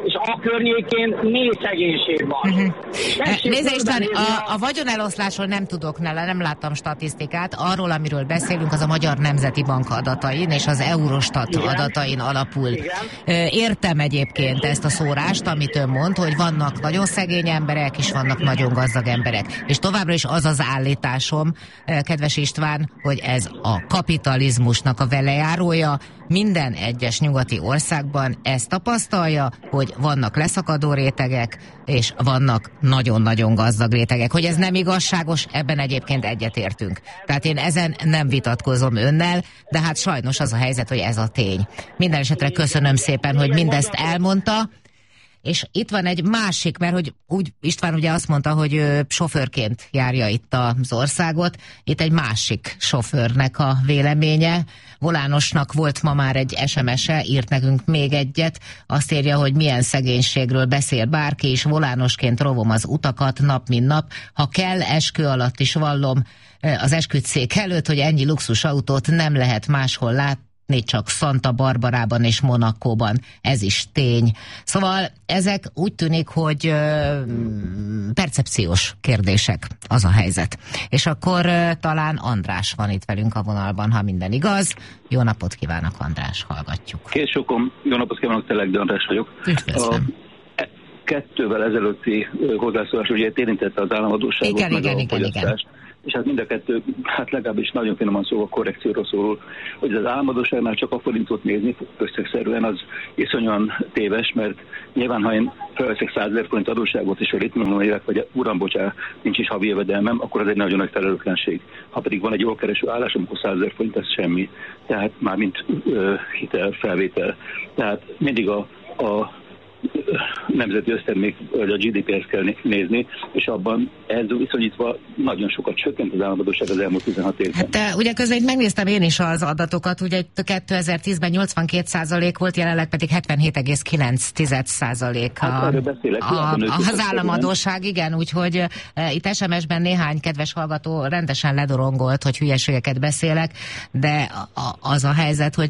és a környékén mély szegénység van. Uh-huh. Nézd István, a, a vagyoneloszlásról nem tudok, nem láttam statisztikát. Arról, amiről beszélünk, az a Magyar Nemzeti Bank adatain és az Eurostat Igen. adatain alapul. Igen. Értem egyébként ezt a szórást, amit ön mond, hogy vannak nagyon szegény emberek, és vannak nagyon gazdag emberek. És továbbra is az az állításom, kedves István, hogy ez a kapitalizmusnak a velejárója. Minden egyes nyugati országban ezt tapasztalja, hogy vannak leszakadó rétegek, és vannak nagyon-nagyon gazdag rétegek. Hogy ez nem igazságos, ebben egyébként egyetértünk. Tehát én ezen nem vitatkozom önnel, de hát sajnos az a helyzet, hogy ez a tény. Minden esetre köszönöm szépen, hogy mindezt elmondta. És itt van egy másik, mert hogy úgy István ugye azt mondta, hogy ő sofőrként járja itt az országot, itt egy másik sofőrnek a véleménye. Volánosnak volt ma már egy es em es-e, írt nekünk még egyet, azt írja, hogy milyen szegénységről beszél bárki, és volánosként rovom az utakat nap mint nap. Ha kell, eskü alatt is vallom az esküdtszék előtt, hogy ennyi luxusautót nem lehet máshol látni, csak Santa Barbarában és Monacóban. Ez is tény. Szóval ezek úgy tűnik, hogy ö, percepciós kérdések, az a helyzet. És akkor ö, talán András van itt velünk a vonalban, ha minden igaz. Jó napot kívánok, András, hallgatjuk. Készsokom, jó napot kívánok, Telegdi András vagyok. Üdvözlöm. A kettővel ezelőtti hozzászólás ugye érintette az államadósságot, igen, meg igen, a igen, fogyasztást. Igen. És hát mind a kettő, hát legalábbis nagyon finoman szóval korrekcióról szól, hogy az államadóságnál csak a forintot nézni összegszerűen az iszonyúan téves, mert nyilván, ha én felveszek százezer forint adósságot, és itt mondom, évek, vagy uram, bocsá, nincs is havi jövedelmem, akkor ez egy nagyon nagy felelőtlenség. Ha pedig van egy jól kereső állás, amikor százezer forint, ez semmi. Tehát már mint ö, hitel, felvétel. Tehát mindig a, a nemzeti össztermék, vagy a gé dé pé-hez kell nézni, és abban ez viszonyítva nagyon sokat csökkent az államadósság az elmúlt tizenhat évben. Hát de ugye közben itt megnéztem én is az adatokat, ugye kétezer-tízben nyolcvankét százalék volt, jelenleg pedig hetvenhét egész kilenc százalék hát, a, beszélek, a, az államadósság, igen, úgyhogy e, itt es em es-ben néhány kedves hallgató rendesen ledorongolt, hogy hülyeségeket beszélek, de a, az a helyzet, hogy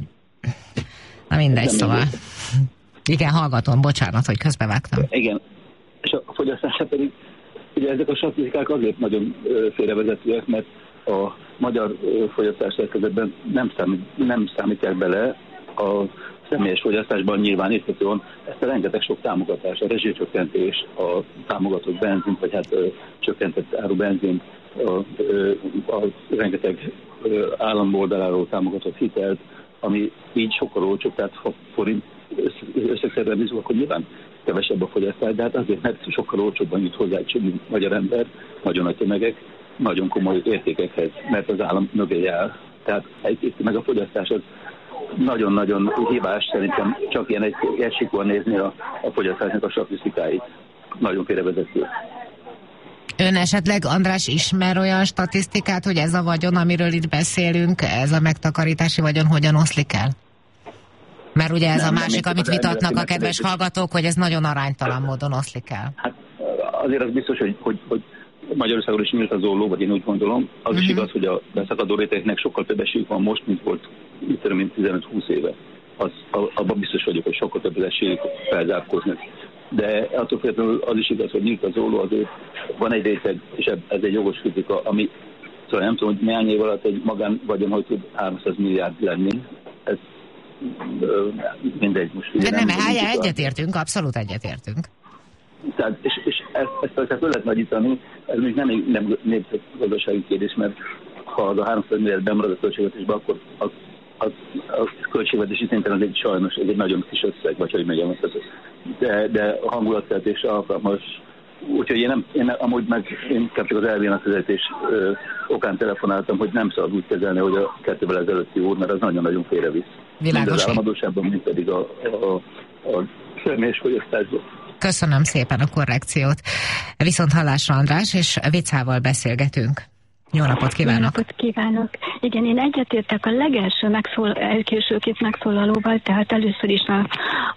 na mindegy, szóval... Igen, hallgatom, bocsánat, hogy közbevágtam. Igen, és a fogyasztásra pedig, ugye ezek a statisztikák azért nagyon félrevezetőek, mert a magyar fogyasztás szerkezetben nem, számít, nem számítják bele a személyes fogyasztásban nyilváníthatóan ezt a rengeteg sok támogatás, a rezsicsökkentés, a támogatott benzint, vagy hát csökkentett áru benzint, a, a, a rengeteg állam oldaláról támogatott hitelt, ami így sokkal olcsóbb, tehát ha forint összegszerűen nézzük, akkor nyilván kevesebb a fogyasztás, de hát azért, mert sokkal olcsóbban jut hozzá egy csomó magyar ember, nagyon nagy tömegek, nagyon komoly értékekhez, mert az állam mögé áll. Tehát egy, meg a fogyasztás az nagyon-nagyon hibás, szerintem csak ilyen egy, egysíkúan nézni a, a fogyasztásnak a statisztikáit. Nagyon félrevezető. Ön esetleg, András, ismer olyan statisztikát, hogy ez a vagyon, amiről itt beszélünk, ez a megtakarítási vagyon hogyan oszlik el? Mert ugye ez nem, a másik, nem, amit vitatnak a kedves hallgatók, hogy ez nagyon aránytalan módon oszlik el. Hát azért az biztos, hogy, hogy, hogy Magyarországon is nyílt az olló, vagy én úgy gondolom. Az uh-huh. is igaz, hogy a beszakadó rétegnek sokkal több esélyük van most, mint volt mint tizenöt-húsz éve. Az, abban biztos vagyok, hogy sokkal több esélyük felzárkózni. De attól függetlenül az is igaz, hogy nyílt az olló, azért van egy réteg, és ez egy jogos kritika, ami szóval nem tudom, hogy néhány év alatt egy magán vagyon, hogy tud háromszáz milliárd lenni. Ez mindegy most. De nem, hájá, egyetértünk, abszolút egyetértünk. Tehát, és, és ezt, ezt, ezt föl lehet nagyítani, ez még nem, nem népgazdasági kérdés, mert ha az a háromszáz milliárd bemarad a költségvetésbe, akkor az, az, az költségvetési szinten az egy sajnos, ez egy nagyon kis összeg, vagy hogy megyem ezt. De, de a hangulatkeltésre alkalmas. Úgyhogy én, nem, én amúgy meg én csak az elvének vezetés okán telefonáltam, hogy nem szabad úgy kezelni, hogy a kettővel ezelőtti úr, mert az nagyon-nagyon félrevisz. Mind az államadóságban, mint pedig a, a, a személyes fogyasztásban. Köszönöm szépen a korrekciót. Viszont hallásra, András, és Vicával beszélgetünk. Jó napot kívánok! Jó napot kívánok! Igen, én egyetértek a legelső megszól, elkésőként megszólalóval, tehát először is a,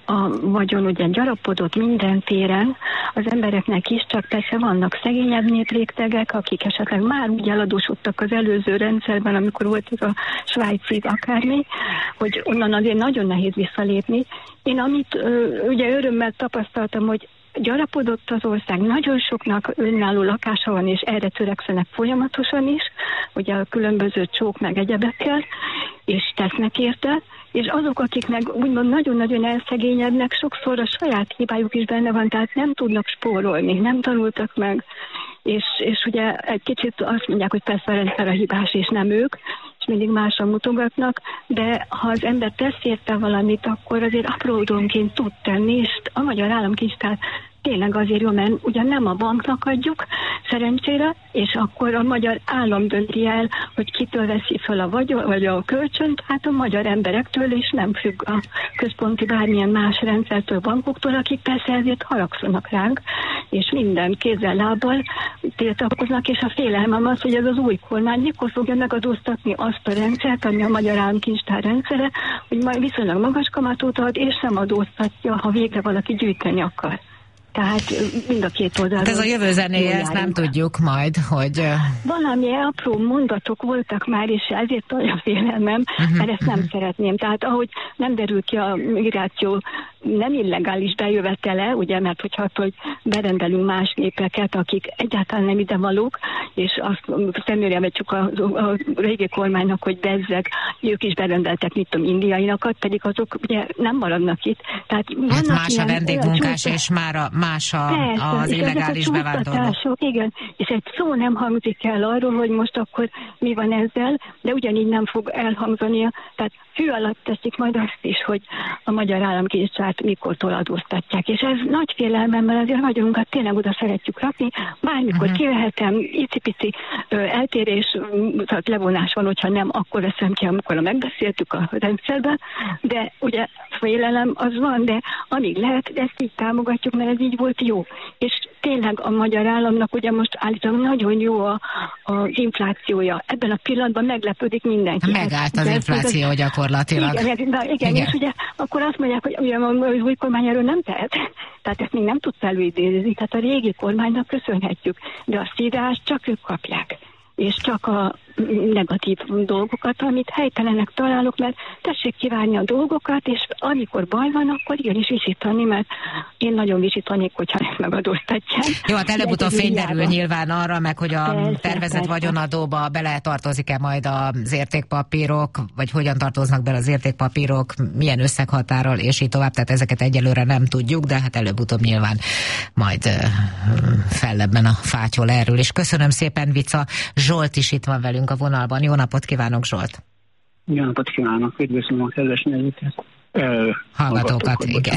a vagyon ugye gyarapodott minden téren, az embereknek is, csak persze vannak szegényebb néprétegek, akik esetleg már úgy eladósodtak az előző rendszerben, amikor volt ez a svájci akármi, hogy onnan azért nagyon nehéz visszalépni. Én amit ö, ugye örömmel tapasztaltam, hogy gyarapodott az ország, nagyon soknak önálló lakása van, és erre törekszenek folyamatosan is, ugye a különböző csók meg egyebekkel, és tesznek érte, és azok, akik meg úgymond nagyon-nagyon elszegényednek, sokszor a saját hibájuk is benne van, tehát nem tudnak spórolni, nem tanultak meg, és, és ugye egy kicsit azt mondják, hogy persze a rendszer a hibás, és nem ők, és mindig másra mutogatnak, de ha az ember tesz érte valamit, akkor azért apródonként tud tenni, és a Magyar Államkincstár tényleg azért jó, mert ugyan nem a banknak adjuk, szerencsére, és akkor a magyar állam dönti el, hogy kitől veszi fel a vagyon, vagy a kölcsönt, hát a magyar emberektől, és nem függ a központi bármilyen más rendszertől, bankoktól, akik persze ezért haragszanak ránk, és minden kézzel, lábbal tiltakoznak, és a félelmem az, hogy ez az új kormány mikor fogja megadóztatni azt a rendszert, ami a Magyar Államkincstár rendszere, hogy majd viszonylag magas kamatot ad, és nem adóztatja, ha végre valaki gyűjteni akar. Tehát mind a két oldalról. Hát ez a jövő zenéje, ezt nem tudjuk majd, hogy... Valami apró mondatok voltak már, és ezért olyan félelmem, uh-huh, mert ezt nem uh-huh. szeretném. Tehát ahogy nem derül ki a migráció nem illegális bejövetele, ugye, mert hogyha hogy berendelünk más népeket, akik egyáltalán nem idevalók, és azt szemlélve csak a, a régi kormánynak, hogy bezzeg, ők is berendeltek, mit tudom, indiainakat, pedig azok ugye nem maradnak itt. Tehát hát más a vendégmunkás, és már a, más a, persze, az illegális bevándorló. Igen, és egy szó nem hangzik el arról, hogy most akkor mi van ezzel, de ugyanígy nem fog elhangzani. Tehát fű alatt teszik majd azt is, hogy a Magyar Államkincstár mikortól adóztatják. És ez nagy félelmemmel azért vagyunkat tényleg oda szeretjük rakni. Bármikor uh-huh. kivehetem, icipici ö, eltérés, tehát levonás van, hogyha nem, akkor veszem ki, amikor megbeszéltük a rendszerben, de ugye félelem az van, de amíg lehet, de ezt így támogatjuk, mert ez így volt jó. És tényleg a magyar államnak ugye most állítólag nagyon jó a, az inflációja. Ebben a pillanatban meglepődik mindenki. Megállt az infláció gyakorlatilag. Igen, igen, igen, igen, és ugye akkor azt mondják, hogy ugye az új kormány erről nem tehet. Tehát ezt még nem tudsz előidézni. Tehát a régi kormánynak köszönhetjük. De a szírást csak ők kapják. És csak a negatív dolgokat, amit helytelenek találok, mert tessék kivárni a dolgokat, és amikor baj van, akkor igenis visítani, mert én nagyon visítanék, hogyha ezt megadóztatják. Jó, hát előbb-utóbb fény derül nyilván arra, meg hogy a persze, tervezett persze. vagyonadóba bele tartozik-e majd az értékpapírok, vagy hogyan tartoznak bele az értékpapírok, milyen összeghatárral, és így tovább, tehát ezeket egyelőre nem tudjuk, de hát előbb-utóbb nyilván majd uh, fellebben a fátyol erről. És köszönöm szépen, Vica. Zsolt is itt van velünk a vonalban. Jó napot kívánok, Zsolt! Jó napot kívánok! Üdvözlöm a kedves nézőket! Hallgatókat, igen.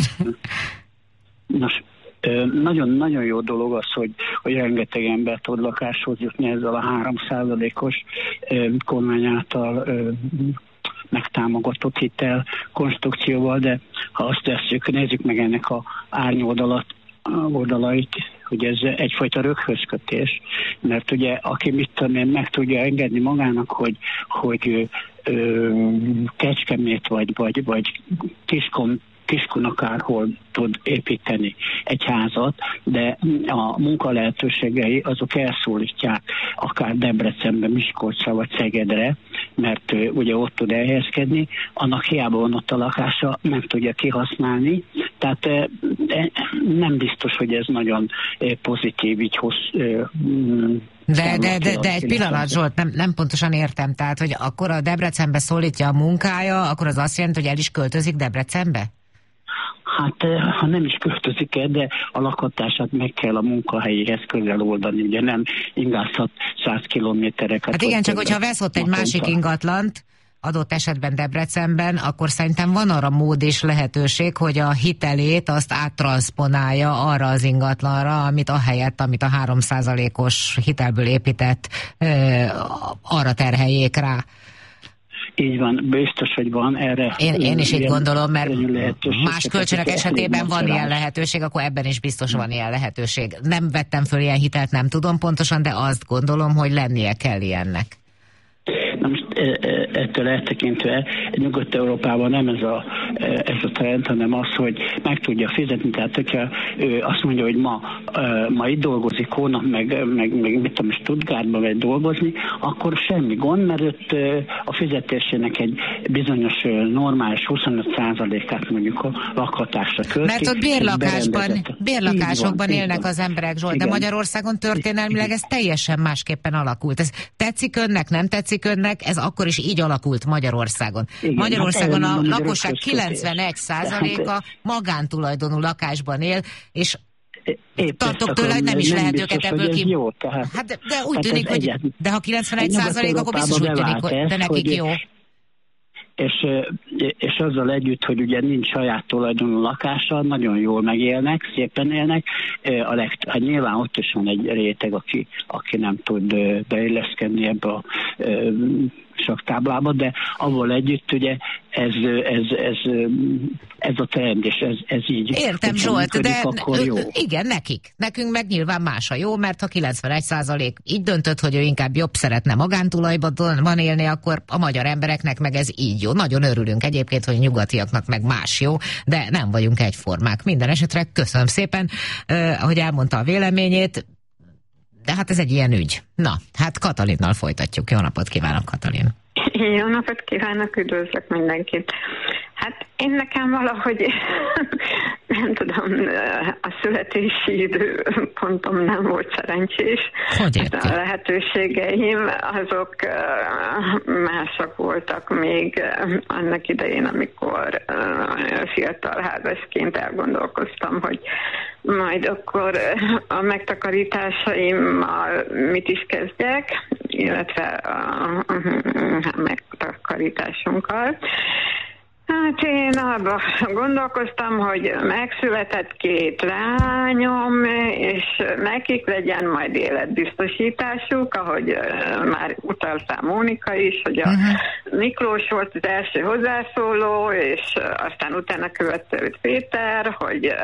Nos, nagyon-nagyon jó dolog az, hogy, hogy rengeteg ember tud lakáshoz jutni ezzel a három százalékos kormány által megtámogatott hitel konstrukcióval, de ha azt tesszük, nézzük meg ennek a árnyoldalait, oldalait, hogy ez egyfajta röghözkötés, mert ugye aki mit tudom én, meg tudja engedni magának, hogy, hogy ö, Kecskemét vagy, vagy, vagy Kiskon, Kiskun akárhol tud építeni egy házat, de a munka lehetőségei azok elszólítják akár Debrecenbe, Miskolcra vagy Szegedre, mert uh, ugye ott tud elhelyezkedni, annak hiába van ott a lakása, nem tudja kihasználni, tehát uh, nem biztos, hogy ez nagyon uh, pozitív, így hossz, uh, De, de, de, de egy pillanat, Zsolt, nem, nem pontosan értem, tehát, hogy akkor a Debrecenbe szólítja a munkája, akkor az azt jelenti, hogy el is költözik Debrecenbe? Hát, ha nem is költözik el, de a lakhatását meg kell a munkahelyéhez közel oldani, ugye nem ingázhat száz kilométereket. Hát igen, csak hogyha vesz ott egy másik ingatlant, adott esetben Debrecenben, akkor szerintem van arra mód és lehetőség, hogy a hitelét azt áttranszponálja arra az ingatlanra, amit ahelyett, amit a három százalékos hitelből épített, arra terheljék rá. Így van, biztos, hogy van erre. Én, én is így gondolom, mert más kölcsönök tehát esetében van elég ilyen lehetőség, akkor ebben is biztos van ilyen lehetőség. Nem vettem föl ilyen hitelt, nem tudom pontosan, de azt gondolom, hogy lennie kell ilyennek. Na most ettől eltekintve Nyugat-Európában nem ez a, ez a trend, hanem az, hogy meg tudja fizetni. Tehát, hogyha ő azt mondja, hogy ma, ma itt dolgozik, hónap, meg, meg, meg mit tudom, Stuttgartba megy dolgozni, akkor semmi gond, mert ott a fizetésének egy bizonyos normális huszonöt százalékát mondjuk a lakhatásra költik. Mert ott bérlakásban, bérlakásokban van, élnek az emberek, Zsolt, de Magyarországon történelmileg ez teljesen másképpen alakult. Ez tetszik önnek, nem tetszik önnek, ez akkor is így alakult Magyarországon. Igen, Magyarországon hát a lakosság kilencvenegy százaléka magántulajdonú lakásban él, és épp tartok tőle, hogy nem is nem lehet őket ebből ki... Jó, tehát, hát de, de úgy hát tűnik, hogy egyet... de ha kilencvenegy százalék, akkor biztos úgy tűnik, hogy de nekik hogy... jó. És, és azzal együtt, hogy ugye nincs saját tulajdonú lakása, nagyon jól megélnek, szépen élnek. A legt- hát nyilván ott is van egy réteg, aki, aki nem tud beilleszkedni ebbe a saktáblába, de avval együtt ugye ez, ez, ez, ez a trend, és ez, ez így. Értem, Zsolt, de jó. Igen, nekik. Nekünk meg nyilván más a jó, mert ha kilencvenegy százalék így döntött, hogy ő inkább jobb szeretne magántulajban élni, akkor a magyar embereknek meg ez így jó. Nagyon örülünk egyébként, hogy nyugatiaknak meg más jó, de nem vagyunk egyformák. Minden esetre köszönöm szépen, eh, ahogy elmondta a véleményét, de hát ez egy ilyen ügy. Na, hát Katalinnal folytatjuk. Jó napot kívánok, Katalin! Jó napot kívánok, üdvözlök mindenkit! Hát én nekem valahogy, nem tudom, a születési időpontom nem volt szerencsés. Hogy a lehetőségeim azok mások voltak még annak idején, amikor fiatal házasként elgondolkoztam, hogy majd akkor a megtakarításaimmal mit is kezdjek, illetve a, a megtakarításunkkal. Hát én abban gondolkoztam, hogy megszületett két lányom, és nekik legyen majd életbiztosításuk, ahogy uh, már utaltál Mónika is, hogy a uh-huh. Miklós volt az első hozzászóló, és uh, aztán utána követte őt Péter, hogy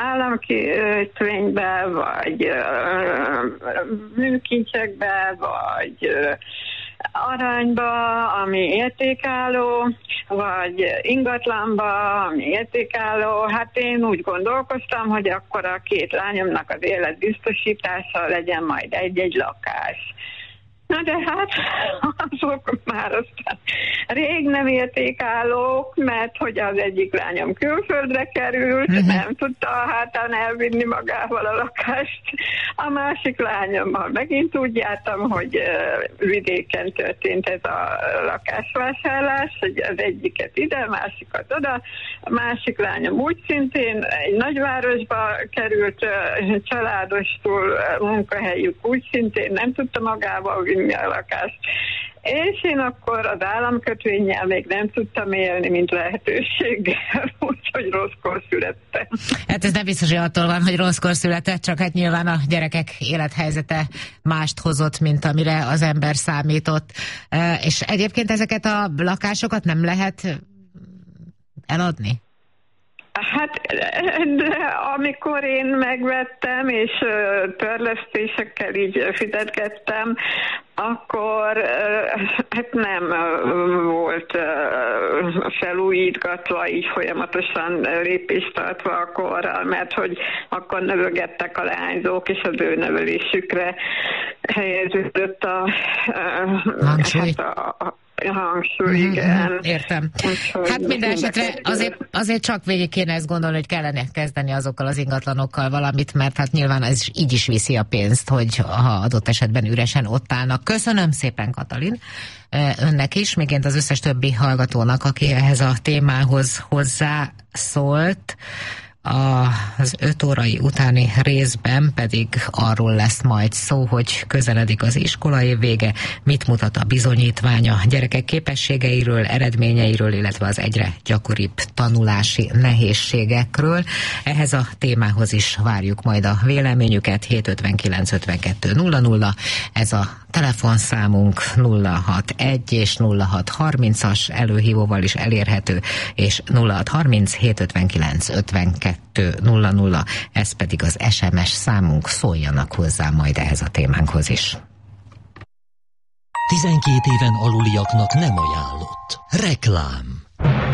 államkötvénybe, vagy uh, műkincsekbe, vagy uh, aranyba, ami értékálló, vagy ingatlanba, ami értékálló. Hát én úgy gondolkoztam, hogy akkor a két lányomnak az életbiztosítása legyen majd egy-egy lakás. Na de hát azok már aztán rég nem értékállók, mert hogy az egyik lányom külföldre került, uh-huh. nem tudta a hátán elvinni magával a lakást. A másik lányommal megint úgy jártam, hogy vidéken történt ez a lakásvásárlás, hogy az egyiket ide, a másikat oda. A másik lányom úgy szintén egy nagyvárosba került családostul, munkahelyük úgy szintén nem tudta magával vinni a lakást. És én akkor az államkötvényel még nem tudtam élni, mint lehetőséggel, úgyhogy rosszkor születtem. Hát ez nem biztos, hogy attól van, hogy rosszkor született, csak hát nyilván a gyerekek élethelyzete mást hozott, mint amire az ember számított. És egyébként ezeket a lakásokat nem lehet eladni? Hát, de amikor én megvettem, és törlesztésekkel így fizetgettem, akkor hát nem volt felújítgatva, így folyamatosan lépést tartva a korral, mert hogy akkor növögettek a leányzók, és az ő nevelésükre helyeződött a, hangsúly. Hát a, a hangsúly, igen. Értem. Hát minden esetre azért, azért csak végig kéne ezt gondolni, hogy kellene kezdeni azokkal az ingatlanokkal valamit, mert hát nyilván ez így is viszi a pénzt, hogy ha adott esetben üresen ott állnak. Köszönöm szépen, Katalin, önnek is, mégint az összes többi hallgatónak, aki ehhez a témához hozzászólt. Az öt órai utáni részben pedig arról lesz majd szó, hogy közeledik az iskolai vége, mit mutat a bizonyítványa gyerekek képességeiről, eredményeiről, illetve az egyre gyakoribb tanulási nehézségekről. Ehhez a témához is várjuk majd a véleményüket. Hét ötvenkilenc ötvenkettő nulla nulla, ez a telefonszámunk, nulla hatvanegy és nulla hatharmincas előhívóval is elérhető, és nulla hatharminc hét ötvenkilenc ötvenkettő nulla nulla, ez pedig az es em es számunk, szóljanak hozzá majd ehhez a témánkhoz is. tizenkét éven aluliaknak nem ajánlott. Reklám.